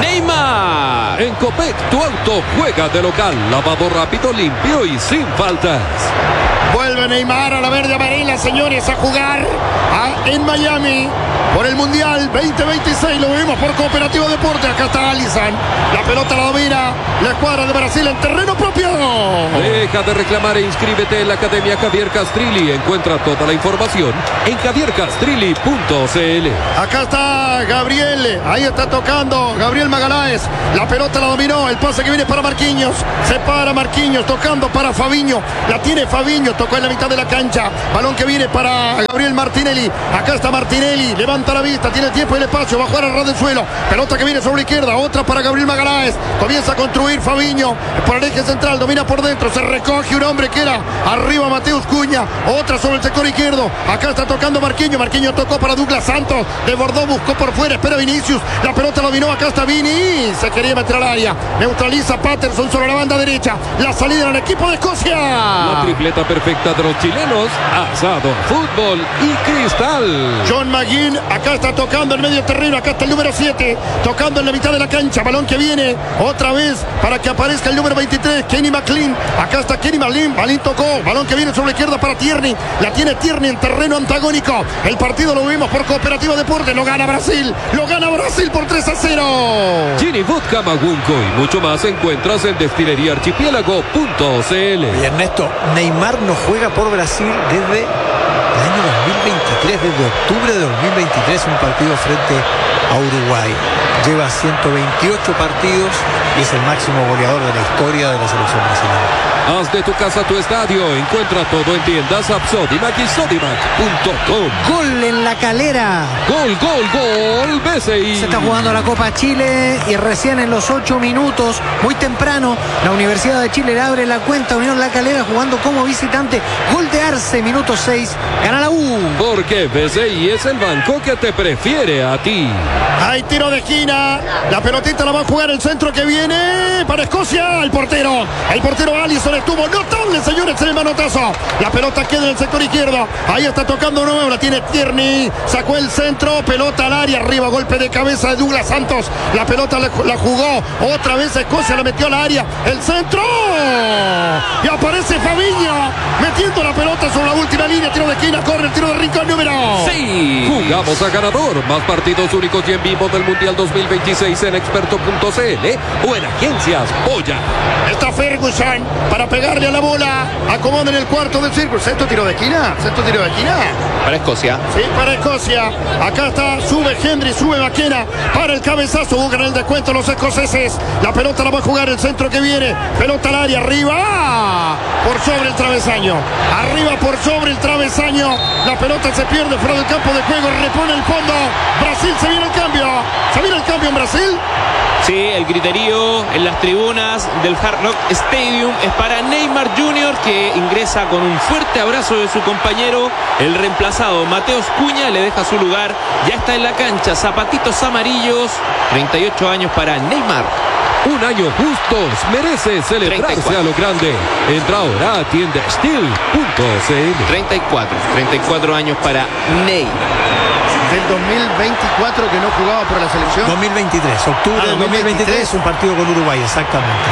Neymar. En Copec, tu auto juega de local. Lavado rápido, limpio y sin faltas. Vuelve Neymar a la verde amarilla, señores, a jugar a, en Miami por el Mundial veinte veintiséis. Lo vemos por Cooperativa Deporte. Acá está Alisson. La pelota la domina la escuadra de Brasil en terreno propio. Deja de reclamar e inscríbete en la Academia Javier Castrilli. Encuentra toda la información en javier castrilli punto c l. Acá está Gabriel. Ahí está tocando Gabriel Magaláes. La pelota la dominó. El pase que viene para Marquinhos. Se para Marquinhos tocando para Fabinho. La tiene Fabinho. Tocó en la mitad de la cancha. Balón que viene para Gabriel Martinelli. Acá está Martinelli. Levanta la vista. Tiene tiempo y el espacio. Va a jugar al ras del suelo. Pelota que viene sobre la izquierda. Otra para Gabriel Magaláes. Comienza a construir Fabinho por el eje central. Domina por dentro. Se recoge un hombre que era arriba Mateus Cunha. Otra sobre el sector izquierdo. Acá está tocando Marquinhos. Marquinhos tocó para Douglas Santos. Desbordó. Buscó por fuera. Espera Vinicius. La pelota la dominó. Acá está Vini. Se quería meter al área. Neutraliza Patterson sobre la banda derecha. La salida del equipo de Escocia. La tripleta perfecta de los chilenos. Asado, fútbol y cristal. John McGinn. Acá está tocando el medio terreno. Acá está el número siete. Tocando en la mitad de la cancha. Balón que viene. Otra vez para que aparezca el número veintitrés. Kenny McLean. Acá está Kenny McLean. Balín tocó. Balón que viene sobre la izquierda para Tierney. La tiene Tierney en terreno antagónico. El partido lo vimos por Cooperativa Deporte. Lo gana Brasil. Lo gana Brasil por tres a cero. Gini Vodka Magunco y mucho más encuentras en destilería archipiélago punto c l. Y Ernesto, Neymar no juega por Brasil desde el año dos mil veintitrés, desde octubre de dos mil veintitrés, un partido frente a Uruguay. Lleva ciento veintiocho partidos y es el máximo goleador de la historia de la selección brasileña. Haz de tu casa tu estadio. Encuentra todo en tiendas Sodimac y Sodimac punto com. Gol en La Calera. Gol, gol, gol. B C I. Se está jugando la Copa Chile y recién en los ocho minutos, muy temprano, la Universidad de Chile le abre la cuenta. Unión La Calera jugando como visitante. Gol de Arce, minuto seis. Gana la U. Porque B C I es el banco que te prefiere a ti. Hay tiro de esquina. La pelotita la va a jugar el centro que viene para Escocia. El portero. El portero Alisson estuvo notable, señores, en el manotazo. La pelota queda en el sector izquierdo. Ahí está tocando nuevo. La tiene Tierney. Sacó el centro. Pelota al área. Arriba. Golpe de cabeza de Douglas Santos. La pelota la, la jugó. Otra vez Escocia la metió al área. El centro. Y aparece Fabinho metiendo la pelota sobre la última línea. Tiro de esquina. Corre el tiro de rincón número. Sí. Jugamos a ganador. Más partidos únicos y en vivo del Mundial dos mil veintiséis en experto punto c l o en Agencias Polla. Está Ferguson para pegarle a la bola. Acomoda en el cuarto del círculo. ¿Sexto tiro de esquina? ¿Sexto tiro de esquina? Para Escocia. Sí, para Escocia. Acá está, sube Henry, sube Maquena para el cabezazo. Buscan el descuento los escoceses. La pelota la va a jugar el centro que viene. Pelota al área, arriba. Por sobre el travesaño. Arriba por sobre el travesaño. La pelota se pierde fuera del campo de juego. Repone el fondo. Brasil, se viene el cambio. ¿Se viene el cambio en Brasil? Sí, el griterío en las tribunas del Hard Rock Stadium es para Neymar junior, que ingresa con un fuerte abrazo de su compañero, el reemplazado Mateus Cunha, le deja su lugar, ya está en la cancha, zapatitos amarillos, treinta y ocho años para Neymar. Un año justos, merece celebrarse treinta y cuatro. a lo grande. Entra ahora a tienda steel punto c l. treinta y cuatro, treinta y cuatro años para Ney. Del dos mil veinticuatro que no jugaba por la selección. dos mil veintitrés, octubre Ah, de dos mil veintitrés, un partido con Uruguay, exactamente.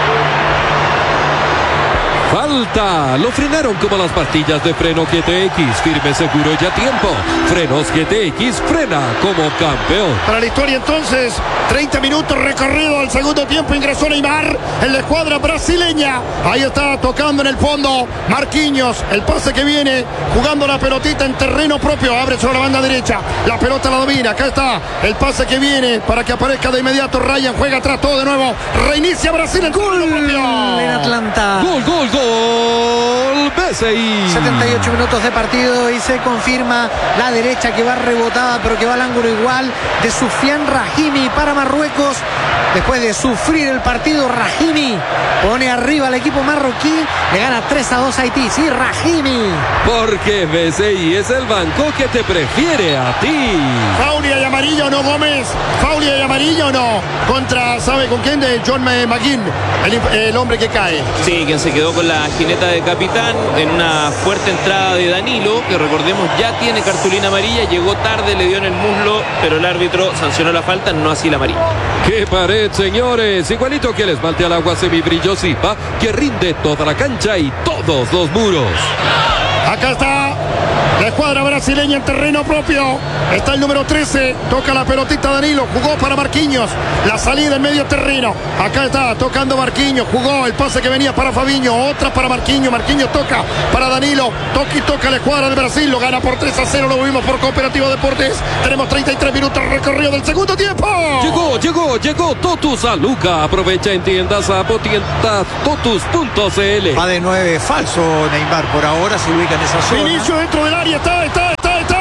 Falta, lo frenaron como las pastillas de freno G T X, firme, seguro y a tiempo. Frenos G T X, frena como campeón. Para la historia entonces, treinta minutos recorrido al segundo tiempo, ingresó Neymar en la escuadra brasileña. Ahí está tocando en el fondo Marquinhos, el pase que viene, jugando la pelotita en terreno propio, abre sobre la banda derecha, la pelota la domina, acá está el pase que viene para que aparezca de inmediato Ryan, juega atrás todo de nuevo, reinicia Brasil en Gol terreno propio. en Atlanta. Gol, gol, gol. el B C I. setenta y ocho minutos de partido y se confirma la derecha que va rebotada, pero que va al ángulo igual de Soufiane Rahimi para Marruecos. Después de sufrir el partido, Rahimi pone arriba al equipo marroquí, le gana tres a dos a Haití. Sí, Rahimi. Porque B C I es el banco que te prefiere a ti. Faulia y amarillo, ¿no, Gómez? Faulia y amarillo, ¿no? Contra, ¿sabe con quién? De John McGinn, el, el hombre que cae. Sí, quien se quedó con la jineta de capitán en una fuerte entrada de Danilo, que recordemos ya tiene cartulina amarilla, llegó tarde, le dio en el muslo, pero el árbitro sancionó la falta, no así la amarilla. ¡Qué pared, señores! Igualito que el esmalte al agua semibrillo Zipa, que rinde toda la cancha y todos los muros. Acá está la escuadra brasileña en terreno propio. Está el número trece. Toca la pelotita Danilo. Jugó para Marquinhos. La salida en medio terreno. Acá está tocando Marquinhos. Jugó el pase que venía para Fabinho. Otra para Marquinhos. Marquinhos toca para Danilo. Toca y toca la escuadra de Brasil. Lo gana por tres a cero. Lo vimos por Cooperativa Deportes. Tenemos treinta y tres minutos recorrido del segundo tiempo. Llegó, llegó, llegó Totus a Luca. Aprovecha en tiendas a tiendas totus punto c l. Va de nueve, falso Neymar por ahora, se ubica en esa zona. Inicio dentro del área. Está, está, está, está.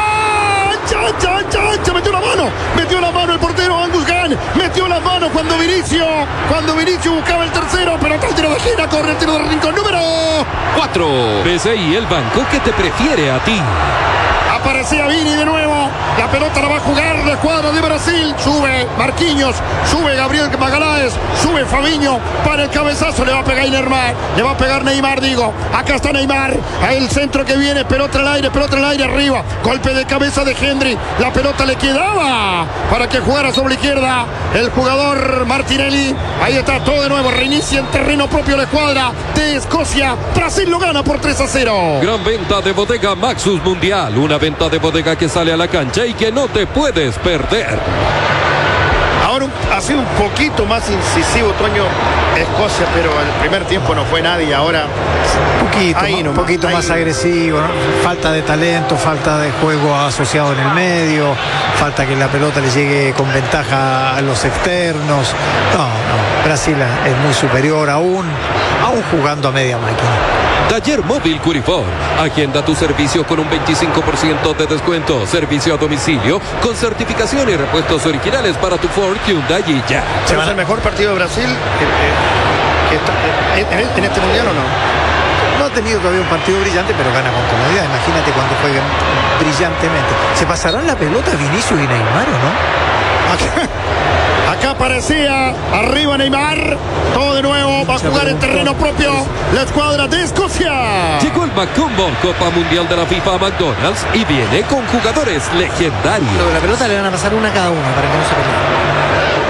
Chancha, chancha, metió la mano, metió la mano el portero Angus Gunn, metió la mano cuando Vinicio, cuando Vinicio buscaba el tercero, pero está el tiro de esquina, corre el tiro del rincón número cuatro. B C I, el banco que te prefiere a ti. Aparecía Vini de nuevo. La pelota la va a jugar la escuadra de Brasil. Sube Marquinhos, sube Gabriel Magalhães, sube Fabinho para el cabezazo. Le va a pegar Neymar, le va a pegar Neymar, digo. Acá está Neymar, a el centro que viene, pelota al aire, pelota al aire arriba. Golpe de cabeza de Hendry. La pelota le quedaba para que jugara sobre la izquierda el jugador Martinelli. Ahí está todo de nuevo. Reinicia en terreno propio la escuadra de Escocia. Brasil lo gana por tres a cero. Gran venta de bodega Maxus Mundial. Una venta de bodega que sale a la cancha y que no te puedes perder. Ahora un, ha sido un poquito más incisivo Toño Escocia, pero el primer tiempo no fue nadie. Ahora un poquito, ahí un nomás, poquito ahí más nomás. agresivo, ¿no? Falta de talento, falta de juego asociado en el medio, falta que la pelota le llegue con ventaja a los externos. No, no, Brasil es muy superior aún, aún jugando a media máquina. Taller Móvil Curifor. Agenda tu servicio con un veinticinco por ciento de descuento. Servicio a domicilio con certificación y repuestos originales para tu Ford, Hyundai y ya. ¿Se va a ser el mejor partido de Brasil que, que- que está, en, en- en este mundial o no? No ha tenido todavía un partido brillante, pero gana con comodidad. Imagínate cuando jueguen brillantemente. ¿Se pasarán la pelota Vinicius y Neymar o no? Acá, acá aparecía arriba Neymar. Todo de nuevo. Va a jugar en terreno propio la escuadra de Escocia. Llegó el Macumbo Copa Mundial de la FIFA a McDonald's y viene con jugadores legendarios. Lo de la pelota le van a pasar una a cada uno para que no se peleen.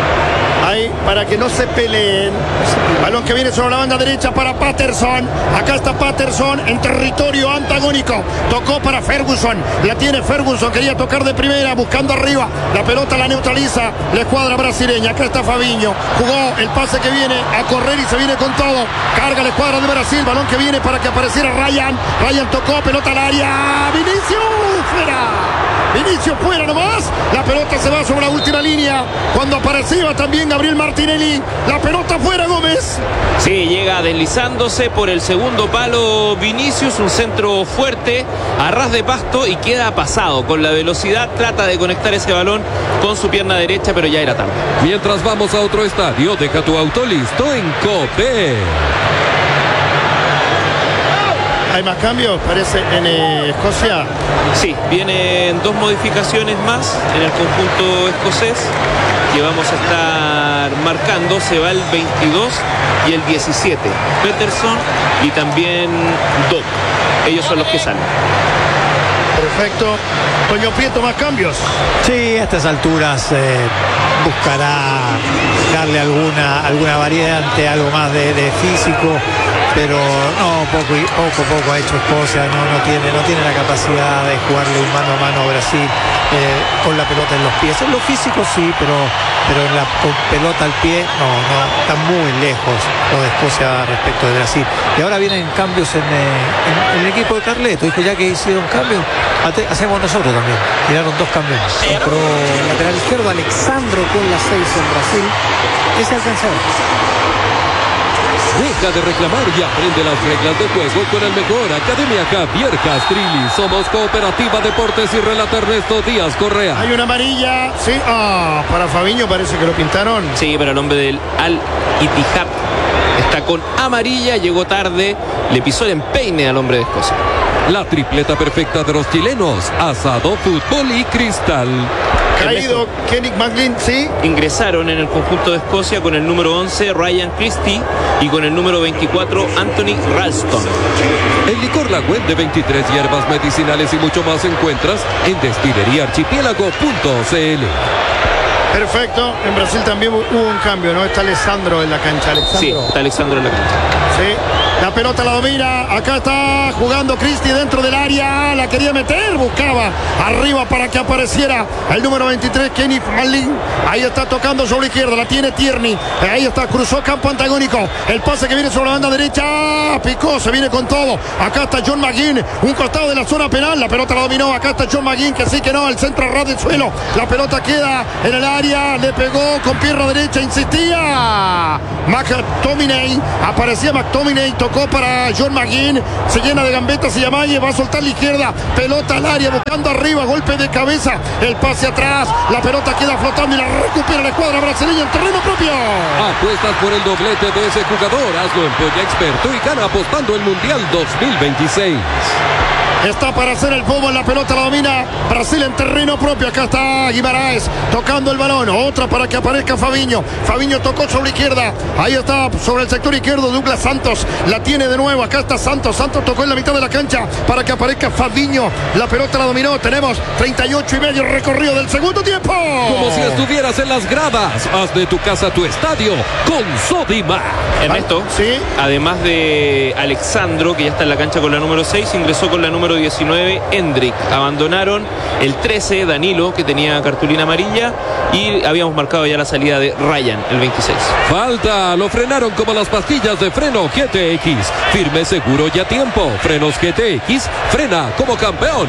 Ahí, para que no se peleen. Balón que viene sobre la banda derecha para Patterson. Acá está Patterson en territorio antagónico. Tocó para Ferguson. La tiene Ferguson. Quería tocar de primera, buscando arriba. La pelota la neutraliza la escuadra brasileña. Acá está Fabinho. Jugó el pase que viene a correr y se viene con todo. Carga la escuadra de Brasil. Balón que viene para que apareciera Ryan. Ryan tocó, pelota al área. Vinicius, fuera. Vinicius fuera nomás. La pelota se va sobre la última línea. Cuando aparecía también Gabriel Martinelli. La pelota fuera, Gómez. Sí, llega deslizándose por el segundo palo Vinicius, un centro fuerte a ras de pasto y queda pasado con la velocidad, trata de conectar ese balón con su pierna derecha, pero ya era tarde. Mientras vamos a otro estadio, deja tu auto listo en Cope. Hay más cambios, parece, en eh, Escocia. Sí, vienen dos modificaciones más en el conjunto escocés que vamos a estar marcando. Se va el veintidós y el diecisiete. Peterson y también Doc. Ellos son los que salen. Perfecto. Toño Prieto, más cambios. Sí, a estas alturas eh, buscará darle alguna, alguna variante, algo más de, de físico, pero no, poco, y- poco, poco ha hecho Escocia, no, no, tiene, no tiene la capacidad de jugarle un mano a mano a Brasil eh, con la pelota en los pies. En lo físico sí, pero, pero en la con pelota al pie, no, no, está muy lejos lo de Escocia respecto de Brasil. Y ahora vienen cambios en, eh, en- en el equipo de Carleto. Dijo, ya que hicieron cambios, ate- hacemos nosotros también. Tiraron dos cambios. Entró el lateral izquierdo Alexandro con la seis en Brasil. Ese alcanzador. Deja de reclamar y aprende las reglas de juego con el mejor. Academia Javier Castrilli. Somos Cooperativa Deportes y relata Ernesto Díaz Correa. Hay una amarilla, sí, ah, para Fabiño parece que lo pintaron. Sí, para el hombre del Al Ittihad. Está con amarilla, llegó tarde, le pisó el empeine al hombre de Escocia. La tripleta perfecta de los chilenos. Asado, fútbol y cristal. Caído Kenny McLean, sí. Ingresaron en el conjunto de Escocia con el número once Ryan Christie y con el número veinticuatro Anthony Ralston. El licor La Web de veintitrés hierbas medicinales y mucho más encuentras en destilería archipiélago punto c l. Perfecto. En Brasil también hubo un cambio, ¿no? Está Alessandro en la cancha. Alessandro. Sí, está Alessandro en la cancha. Sí. La pelota la domina. Acá está jugando Cristi dentro del área. La quería meter. Buscaba arriba para que apareciera el número veintitrés, Kenny McLean. Ahí está tocando sobre la izquierda. La tiene Tierney. Ahí está. Cruzó campo antagónico. El pase que viene sobre la banda derecha. Picó. Se viene con todo. Acá está John McGinn. Un costado de la zona penal. La pelota la dominó. Acá está John McGinn. Que sí que no. El centro ras del suelo. La pelota queda en el área. Le pegó con pierna derecha. Insistía McTominay. Aparecía McTominay. Tocó para John McGinn. Se llena de gambetas y Yamaye. Va a soltar la izquierda. Pelota al área. Buscando arriba. Golpe de cabeza. El pase atrás. La pelota queda flotando y la recupera la escuadra brasileña en terreno propio. Apuestas por el doblete de ese jugador. Hazlo en Polla Experto y gana apostando el Mundial dos mil veintiséis. Está para hacer el fútbol, la pelota la domina Brasil en terreno propio. Acá está Guimaraes tocando el balón. Otra para que aparezca Fabiño. Fabiño tocó sobre la izquierda. Ahí está sobre el sector izquierdo Douglas Santos. La tiene de nuevo. Acá está Santos. Santos tocó en la mitad de la cancha para que aparezca Fabiño. La pelota la dominó. Tenemos treinta y ocho y medio recorrido del segundo tiempo. Como si estuvieras en las gradas. Haz de tu casa tu estadio con Sodimac. Ernesto, sí. Además de Alexandro, que ya está en la cancha con la número seis, ingresó con la número diecinueve, Hendrik. Abandonaron el trece, Danilo, que tenía cartulina amarilla, y habíamos marcado ya la salida de Ryan, el veintiséis. Falta, lo frenaron como las pastillas de freno G T X. Firme, seguro y a tiempo. Frenos G T X, frena como campeón.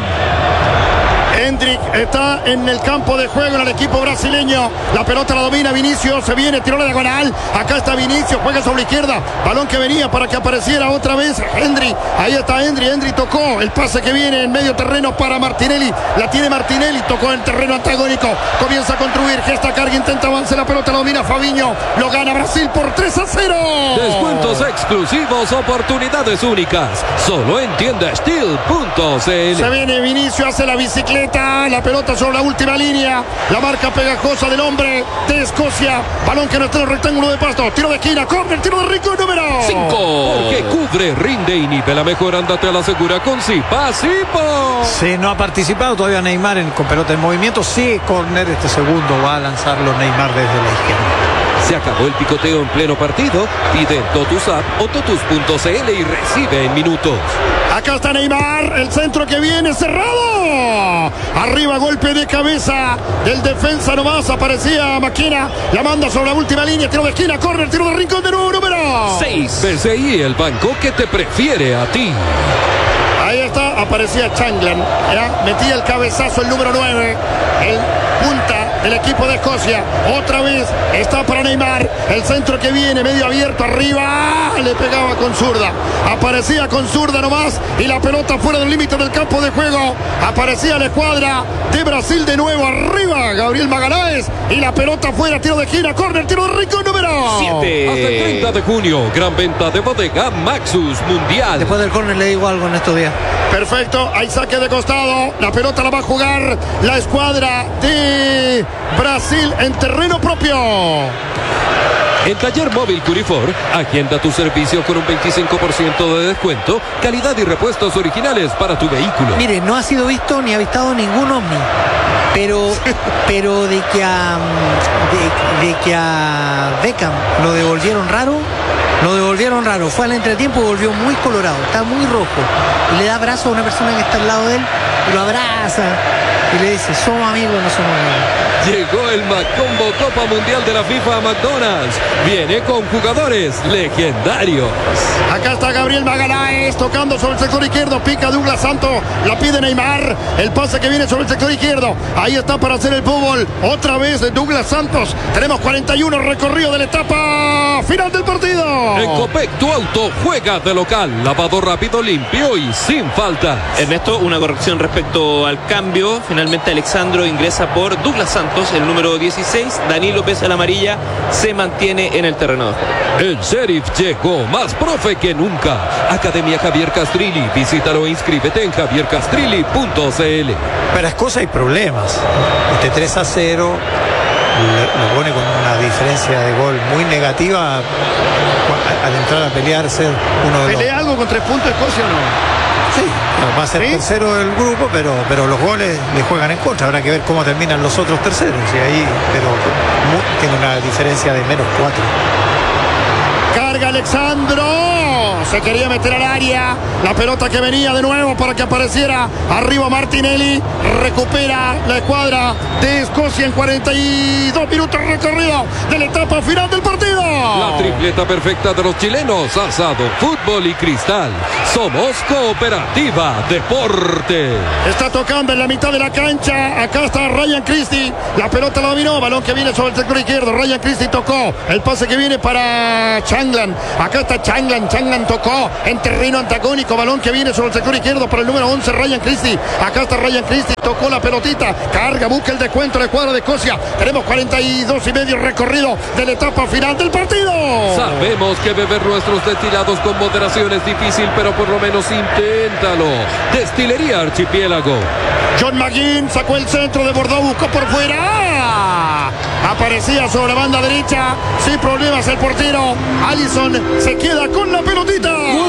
Hendrik está en el campo de juego en el equipo brasileño. La pelota la domina Vinicius. Se viene, tiró la diagonal. Acá está Vinicius, juega sobre la izquierda. Balón que venía para que apareciera otra vez Hendrik. Ahí está Hendrik. Hendrik tocó el pase que viene en medio terreno para Martinelli. La tiene Martinelli. Tocó en terreno antagónico. Comienza a construir. Gesta carga, intenta avance. La pelota la domina Fabiño. Lo gana Brasil por tres a cero. Descuentos exclusivos, oportunidades únicas. Solo en tienda steel punto c l. Se viene Vinicius, hace la bicicleta. La pelota sobre la última línea. La marca pegajosa del hombre de Escocia. Balón que no está en el rectángulo de pasto. Tiro de esquina, córner, tiro de rico, número cinco. Porque cubre, rinde y nivela mejor. Ándate a la segura con Zipa. Zipo. Sí, no ha participado todavía Neymar en, con pelota en movimiento. Sí, córner, este segundo va a lanzarlo Neymar desde la izquierda. Se acabó el picoteo en pleno partido. Pide en Totus App o Totus punto c l y recibe en minutos. Acá está Neymar, el centro que viene cerrado. Arriba, golpe de cabeza del defensa nomás. Aparecía Maquina, la manda sobre la última línea. Tiro de esquina, córner, tiro de rincón de nuevo, número seis. B C I, el banco que te prefiere a ti. Ahí está, aparecía Changlan. Ya metía el cabezazo el número nueve. El punta del equipo de Escocia. Otra vez está para Neymar. El centro que viene medio abierto arriba. Le pegaba con zurda. Aparecía con zurda nomás. Y la pelota fuera del límite del campo de juego. Aparecía la escuadra de Brasil de nuevo arriba. Gabriel Magaláes. Y la pelota fuera. Tiro de esquina. Córner. Tiro de rico. Número siete. Hasta el treinta de junio. Gran venta de bodega Maxus Mundial. Después del córner le digo algo en estos días. Perfecto, hay saque de costado. La pelota la va a jugar la escuadra de Brasil en terreno propio. En Taller Móvil Curifor, agenda tu servicio con un veinticinco por ciento de descuento, calidad y repuestos originales para tu vehículo. Mire, no ha sido visto ni avistado ningún ovni, pero, pero de que a de, de que a Beckham lo devolvieron raro, lo devolvieron raro. Fue al entretiempo y volvió muy colorado, está muy rojo. Y le da abrazo a una persona que está al lado de él y lo abraza. y le dice, somos amigos, no somos amigos. Llegó el Macombo Copa Mundial de la FIFA a McDonald's. Viene con jugadores legendarios. Acá está Gabriel Magaláes tocando sobre el sector izquierdo. Pica Douglas Santos. La pide Neymar. El pase que viene sobre el sector izquierdo. Ahí está para hacer el fútbol. Otra vez de Douglas Santos. Tenemos cuarenta y uno recorrido de la etapa final del partido. En Copec, tu auto juega de local. Lavado rápido, limpio y sin falta. Ernesto, una corrección respecto al cambio. Finalmente Alexandro ingresa por Douglas Santos, el número dieciséis. Danilo, pese a la amarilla, se mantiene en el terreno de juego. El Sheriff llegó más profe que nunca. Academia Javier Castrilli. Visítalo e inscríbete en javier castrilli punto c l. Para Escocia hay problemas. Este tres a cero lo pone con una diferencia de gol muy negativa al entrar a pelear, ser uno de los... ¿Pelea algo con tres puntos Escocia o no? Sí, va a ser ¿Sí? tercero del grupo, pero, pero los goles le juegan en contra. Habrá que ver cómo terminan los otros terceros. Y ahí, pero mu- tiene una diferencia de menos cuatro. Carga Alexandro. Se quería meter al área. La pelota que venía de nuevo para que apareciera arriba Martinelli. Recupera la escuadra de Escocia en cuarenta y dos minutos recorrido de la etapa final del partido. La tripleta perfecta de los chilenos. Asado, fútbol y cristal. Somos Cooperativa Deporte. Está tocando en la mitad de la cancha. Acá está Ryan Christie. La pelota la dominó. Balón que viene sobre el sector izquierdo. Ryan Christie tocó. El pase que viene para Changlan. Acá está Changlan. Changlan tocó en terreno antagónico. Balón que viene sobre el sector izquierdo para el número once, Ryan Christie. Acá está Ryan Christie. Tocó la pelotita. Carga, busca el descuento de la escuadra de Escocia. Tenemos cuarenta y dos y medio recorrido de la etapa final del partido. Sabemos que beber nuestros destilados con moderación es difícil, pero por lo menos inténtalo. Destilería Archipiélago. John McGinn sacó el centro de Bordeaux, buscó por fuera. Aparecía sobre la banda derecha. Sin problemas el portero. Alisson se queda con la pelotita.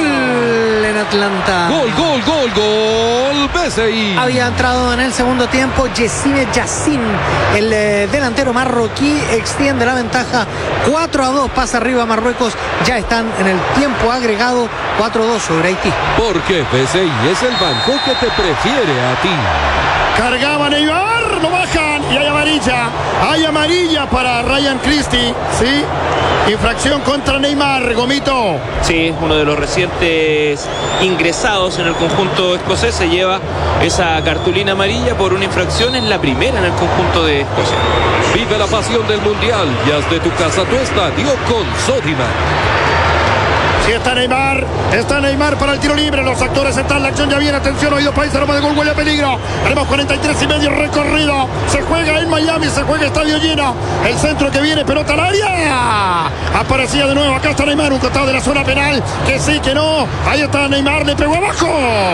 Gol en Atlanta. Gol, gol, gol, gol. B C I. Había entrado en el segundo tiempo Yessine Yassin, el eh, delantero marroquí, extiende la ventaja. Cuatro a dos, pasa arriba Marruecos. Ya están en el tiempo agregado. Cuatro a dos sobre Haití. Porque B C I es el banco que te prefiere a ti. Cargaba Neymar, lo bajan y hay amarilla. Hay amarilla para Ryan Christie. Sí, infracción contra Neymar, Gomito. Sí, uno de los recientes ingresados en el conjunto escocés se lleva esa cartulina amarilla por una infracción. Es la primera en el conjunto de Escocia. Vive la pasión del mundial y haz de tu casa tu estadio con Sodimac. Sí, está Neymar, está Neymar para el tiro libre. Los actores están, la acción ya viene. Atención, oído país, aroma de gol, huele a peligro. Tenemos cuarenta y tres y medio recorrido. Se juega en Miami, se juega estadio lleno. El centro que viene, pelota al área. Aparecía de nuevo, acá está Neymar, un costado de la zona penal. Que sí, que no. Ahí está Neymar, le pegó abajo.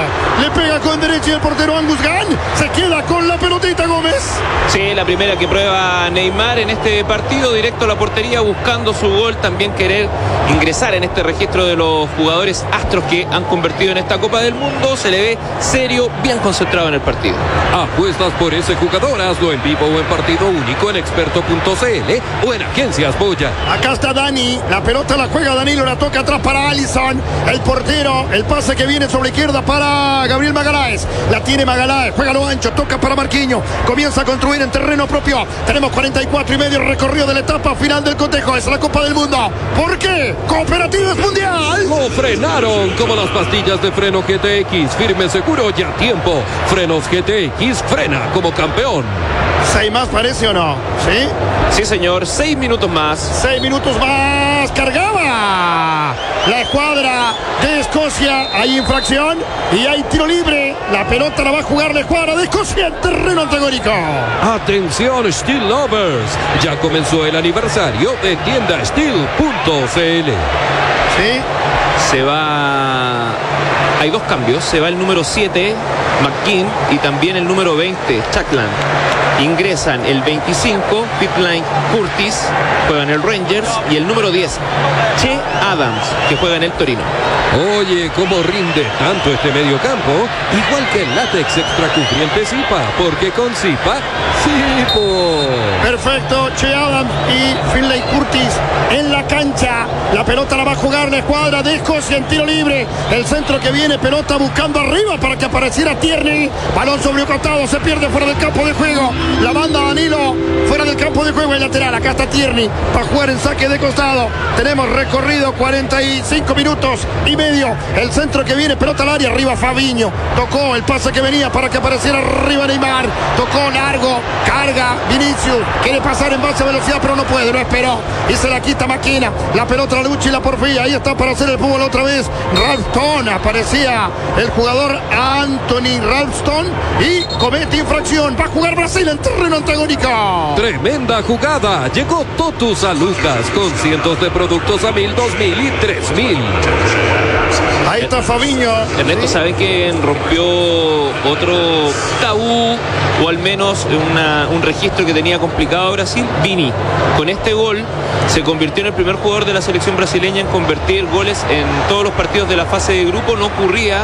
Le pega con derecha y el portero Angus Gunn se queda con la pelotita, Gómez. Sí, la primera que prueba Neymar en este partido, directo a la portería buscando su gol. También querer ingresar en este registro de los jugadores astros que han convertido en esta Copa del Mundo. Se le ve serio, bien concentrado en el partido. Apuestas por ese jugador, hazlo en vivo o en partido único en experto punto c l o en Agencias Boya. Acá está Dani, la pelota la juega Danilo, la toca atrás para Alisson. El portero, el pase que viene sobre la izquierda para Gabriel Magaláes. La tiene Magaláes, juega lo ancho, toca para Marquinhos. Comienza a construir en terreno propio. Tenemos cuarenta y cuatro y medio recorrido de la etapa final del cotejo. Es la Copa del Mundo. ¿Por qué? Cooperativa es mundial. Lo frenaron como las pastillas de freno G T X. Firme, seguro y a tiempo. Frenos G T X, frena como campeón. ¿Seis más parece o no? ¿Sí? Sí, señor, seis minutos más. Seis minutos más. Cargaba la escuadra de Escocia. Hay infracción y hay tiro libre. La pelota la va a jugar la escuadra de Escocia en terreno antagónico. Atención, Steel Lovers. Ya comenzó el aniversario de tienda steel punto c l. Sí. Se va... Hay dos cambios. Se va el número siete, McKean, y también el número veinte, Chakland. Ingresan el veinticinco, Pitline Curtis, juega en el Rangers, y el número diez, Che Adams, que juega en el Torino. Oye, cómo rinde tanto este mediocampo, igual que el látex extracubriente Zipa, porque con Zipa, Zipo. Perfecto, Che Adams y Finlay Curtis en la cancha. La pelota la va a jugar la escuadra de Escocia en tiro libre. El centro que viene, pelota buscando arriba para que apareciera Tierney. Balón sobre un costado, se pierde fuera del campo de juego. La banda Danilo fuera del campo de juego, el lateral. Acá está Tierney para jugar en saque de costado. Tenemos recorrido cuarenta y cinco minutos y medio. El centro que viene, pelota al área, arriba Fabinho. Tocó el pase que venía para que apareciera arriba Neymar. Tocó largo, carga Vinicius. Quiere pasar en base a velocidad, pero no puede, lo esperó. Y se la quita Maquina. La pelota la lucha y la porfía. Ahí está para hacer el fútbol otra vez. Ralston, aparecía el jugador Anthony Ralston y comete infracción. Va a jugar Brasil en terreno antagónico. Tremenda jugada. Llegó Totus a Lucas con cientos de productos a mil, dos mil y tres mil. Ahí está Fabinho. Ernesto, ¿sabe que rompió otro tabú, o al menos una, un registro que tenía complicado Brasil? Vini, con este gol, se convirtió en el primer jugador de la selección brasileña en convertir goles en todos los partidos de la fase de grupo. No ocurría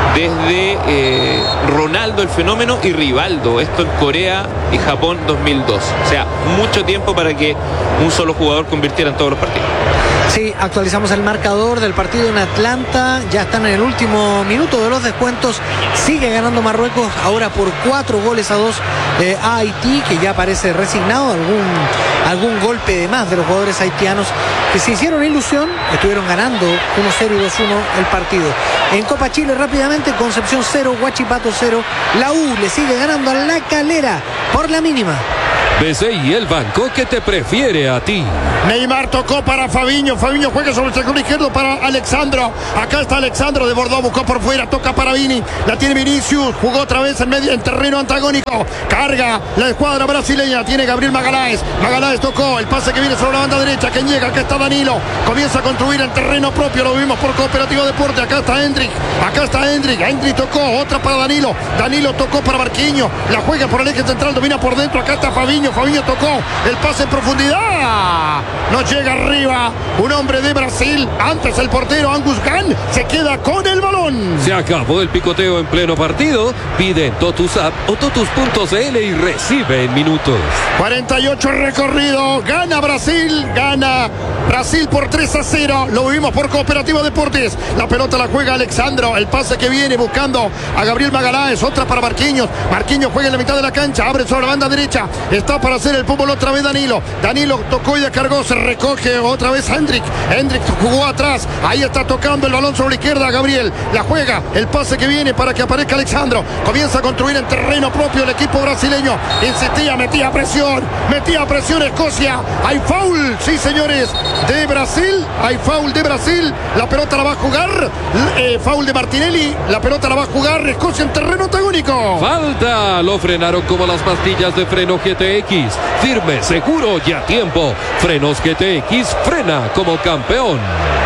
desde eh, Ronaldo el Fenómeno y Rivaldo, esto en Corea y Japón dos mil dos. O sea, mucho tiempo para que un solo jugador convirtiera en todos los partidos. Sí, actualizamos el marcador del partido en Atlanta. Ya están en el último minuto de los descuentos. Sigue ganando Marruecos ahora por cuatro goles a dos eh, a Haití, que ya parece resignado. Algún, algún golpe de más de los jugadores haitianos que se hicieron ilusión. Estuvieron ganando uno cero y dos uno el partido. En Copa Chile rápidamente, Concepción cero, Huachipato cero. La U le sigue ganando a La Calera por la mínima. B C I, el banco que te prefiere a ti. Neymar tocó para Fabinho. Fabinho juega sobre el sector izquierdo para Alexandro. Acá está Alexandro de Bordeaux, buscó por fuera, toca para Vini. La tiene Vinicius, jugó otra vez en medio en terreno antagónico. Carga la escuadra brasileña, tiene Gabriel Magaláes. Magaláes tocó el pase que viene sobre la banda derecha. ¿Quién llega? Acá está Danilo. Comienza a construir en terreno propio. Lo vimos por Cooperativa Deporte. Acá está Hendrik. Acá está Hendrik. Hendrik tocó, otra para Danilo. Danilo tocó para Marquinhos. La juega por el eje central, domina por dentro. Acá está Fabinho. Fabinho tocó el pase en profundidad. No llega arriba un hombre de Brasil. Antes el portero Angus Gunn se queda con el balón. Se acabó el picoteo en pleno partido. Pide en Totus App o Totus punto c l y recibe en minutos. cuarenta y ocho recorrido. Gana Brasil. Gana Brasil por tres a cero. Lo vimos por Cooperativa Deportes. La pelota la juega Alexandro. El pase que viene buscando a Gabriel Magaláes. Otra para Marquinhos. Marquinhos juega en la mitad de la cancha. Abre sobre la banda derecha. Está para hacer el fútbol otra vez Danilo. Danilo tocó y descargó. Se recoge otra vez Hendrik. Hendrik jugó atrás. Ahí está tocando el balón sobre la izquierda Gabriel. La juega. El pase que viene para que aparezca Alexandro. Comienza a construir en terreno propio el equipo brasileño. Insistía, metía presión. Metía presión Escocia. Hay foul. Sí, señores. De Brasil. Hay foul de Brasil. La pelota la va a jugar. Eh, foul de Martinelli. La pelota la va a jugar Escocia en terreno antagónico. Falta. Lo frenaron como las pastillas de freno G T X. Firme, seguro y a tiempo. Frenos G T X, frena como campeón.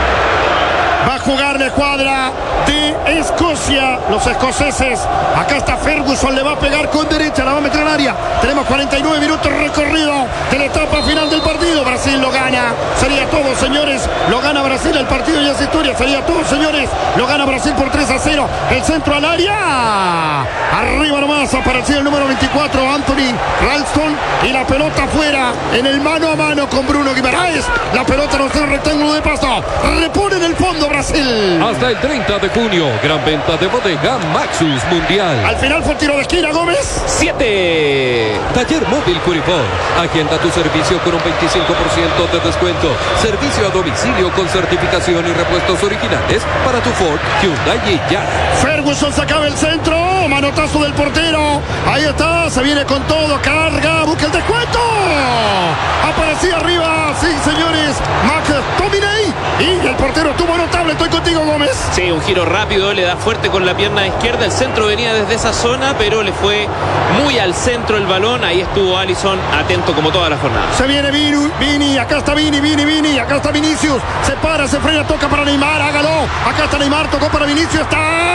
Va a jugar la escuadra de Escocia, los escoceses. Acá está Ferguson, le va a pegar con derecha, la va a meter en área. Tenemos cuarenta y nueve minutos recorrido de la etapa final del partido. Brasil lo gana. Sería todo, señores. Lo gana Brasil, el partido ya es historia. Sería todo, señores. Lo gana Brasil por tres a cero. El centro al área. Arriba nomás apareció el número veinticuatro, Anthony Ralston. Y la pelota afuera en el mano a mano con Bruno Guimaraes. La pelota no está en el rectángulo de paso. Repone en el fondo Brasil. Hasta el treinta de junio, gran venta de bodega Maxus Mundial. Al final fue el tiro de esquina, Gómez. siete. Taller Móvil Curipor. Agenda tu servicio con un veinticinco por ciento de descuento. Servicio a domicilio con certificación y repuestos originales para tu Ford, Hyundai y Jara. Ferguson sacaba el centro. Manotazo del portero. Ahí está. Se viene con todo. Carga. Busca el descuento. Aparecía arriba. Sí, señores. McTominay. Y el portero estuvo notable. Estoy contigo, Gómez. Sí, un giro rápido. Le da fuerte con la pierna izquierda. El centro venía desde esa zona, pero le fue muy al centro el balón. Ahí estuvo Alisson atento como toda la jornada. Se viene Vini. Vini. Acá está Vini. Vini. Vini. Acá está Vinicius. Se para. Se frena. Toca para Neymar. Hágalo. Acá está Neymar. Tocó para Vinicius. Está.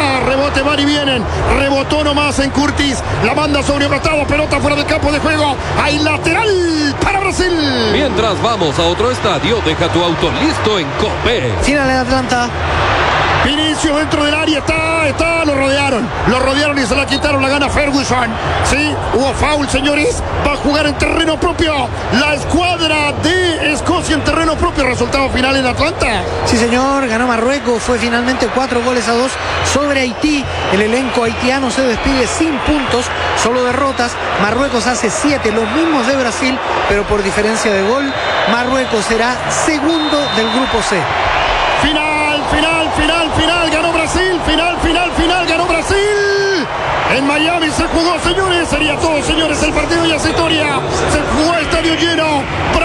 Rebote, van y vienen. Rebotó nomás en Curtis. La manda sobre un costado. Pelota fuera del campo de juego. Hay lateral para Brasil. Mientras vamos a otro estadio, deja tu auto listo en Copé. Final en Atlanta. Vinicius dentro del área, está, está, lo rodearon, lo rodearon y se la quitaron, la gana Ferguson. Sí, hubo foul, señores, va a jugar en terreno propio la escuadra de Escocia en terreno propio, resultado final en Atlanta. Sí, señor, ganó Marruecos, fue finalmente cuatro goles a dos sobre Haití. El elenco haitiano se despide sin puntos, solo derrotas. Marruecos hace siete, los mismos de Brasil, pero por diferencia de gol, Marruecos será segundo del grupo C. Final, final, final, final, ganó Brasil, final, final, final, ganó Brasil. En Miami se jugó, señores, sería todo, señores, el partido ya es historia. Se jugó estadio lleno.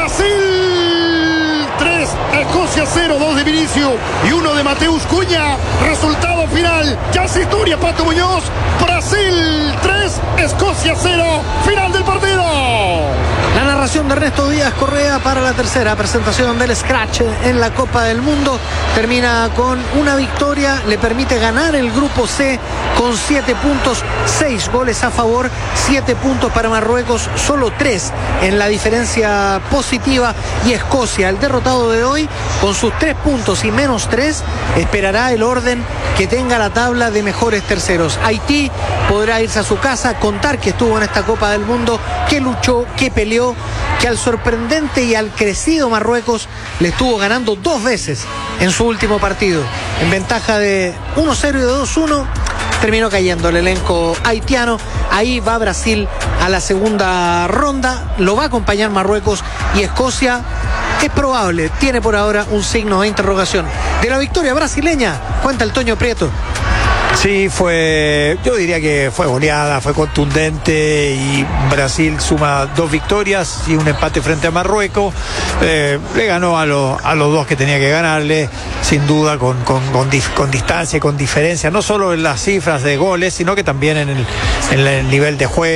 Brasil tres, Escocia cero, dos de Vinicius y uno de Mateus Cunha. Resultado final, ya es historia, Pato Muñoz. Brasil tres, Escocia cero, final del partido. La narración de Ernesto Díaz Correa para la tercera presentación del Scratch en la Copa del Mundo. Termina con una victoria, le permite ganar el grupo C con siete puntos, seis goles a favor, siete puntos para Marruecos, solo tres en la diferencia positiva. Y Escocia, el derrotado de hoy, con sus tres puntos y menos tres, esperará el orden que tenga la tabla de mejores terceros. Haití podrá irse a su casa, contar que estuvo en esta Copa del Mundo, que luchó, que peleó, que al sorprendente y al crecido Marruecos le estuvo ganando dos veces en su último partido. En ventaja de uno cero y de dos uno, terminó cayendo el elenco haitiano. Ahí va Brasil a la segunda ronda, lo va a acompañar Marruecos y Escocia. Es probable, tiene por ahora un signo de interrogación. De la victoria brasileña, cuenta el Toño Prieto. Sí, fue, yo diría que fue goleada, fue contundente y Brasil suma dos victorias y un empate frente a Marruecos. Eh, le ganó a, lo, a los dos que tenía que ganarle, sin duda, con, con, con, dif, con distancia y con diferencia, no solo en las cifras de goles, sino que también en el, en el nivel de juego.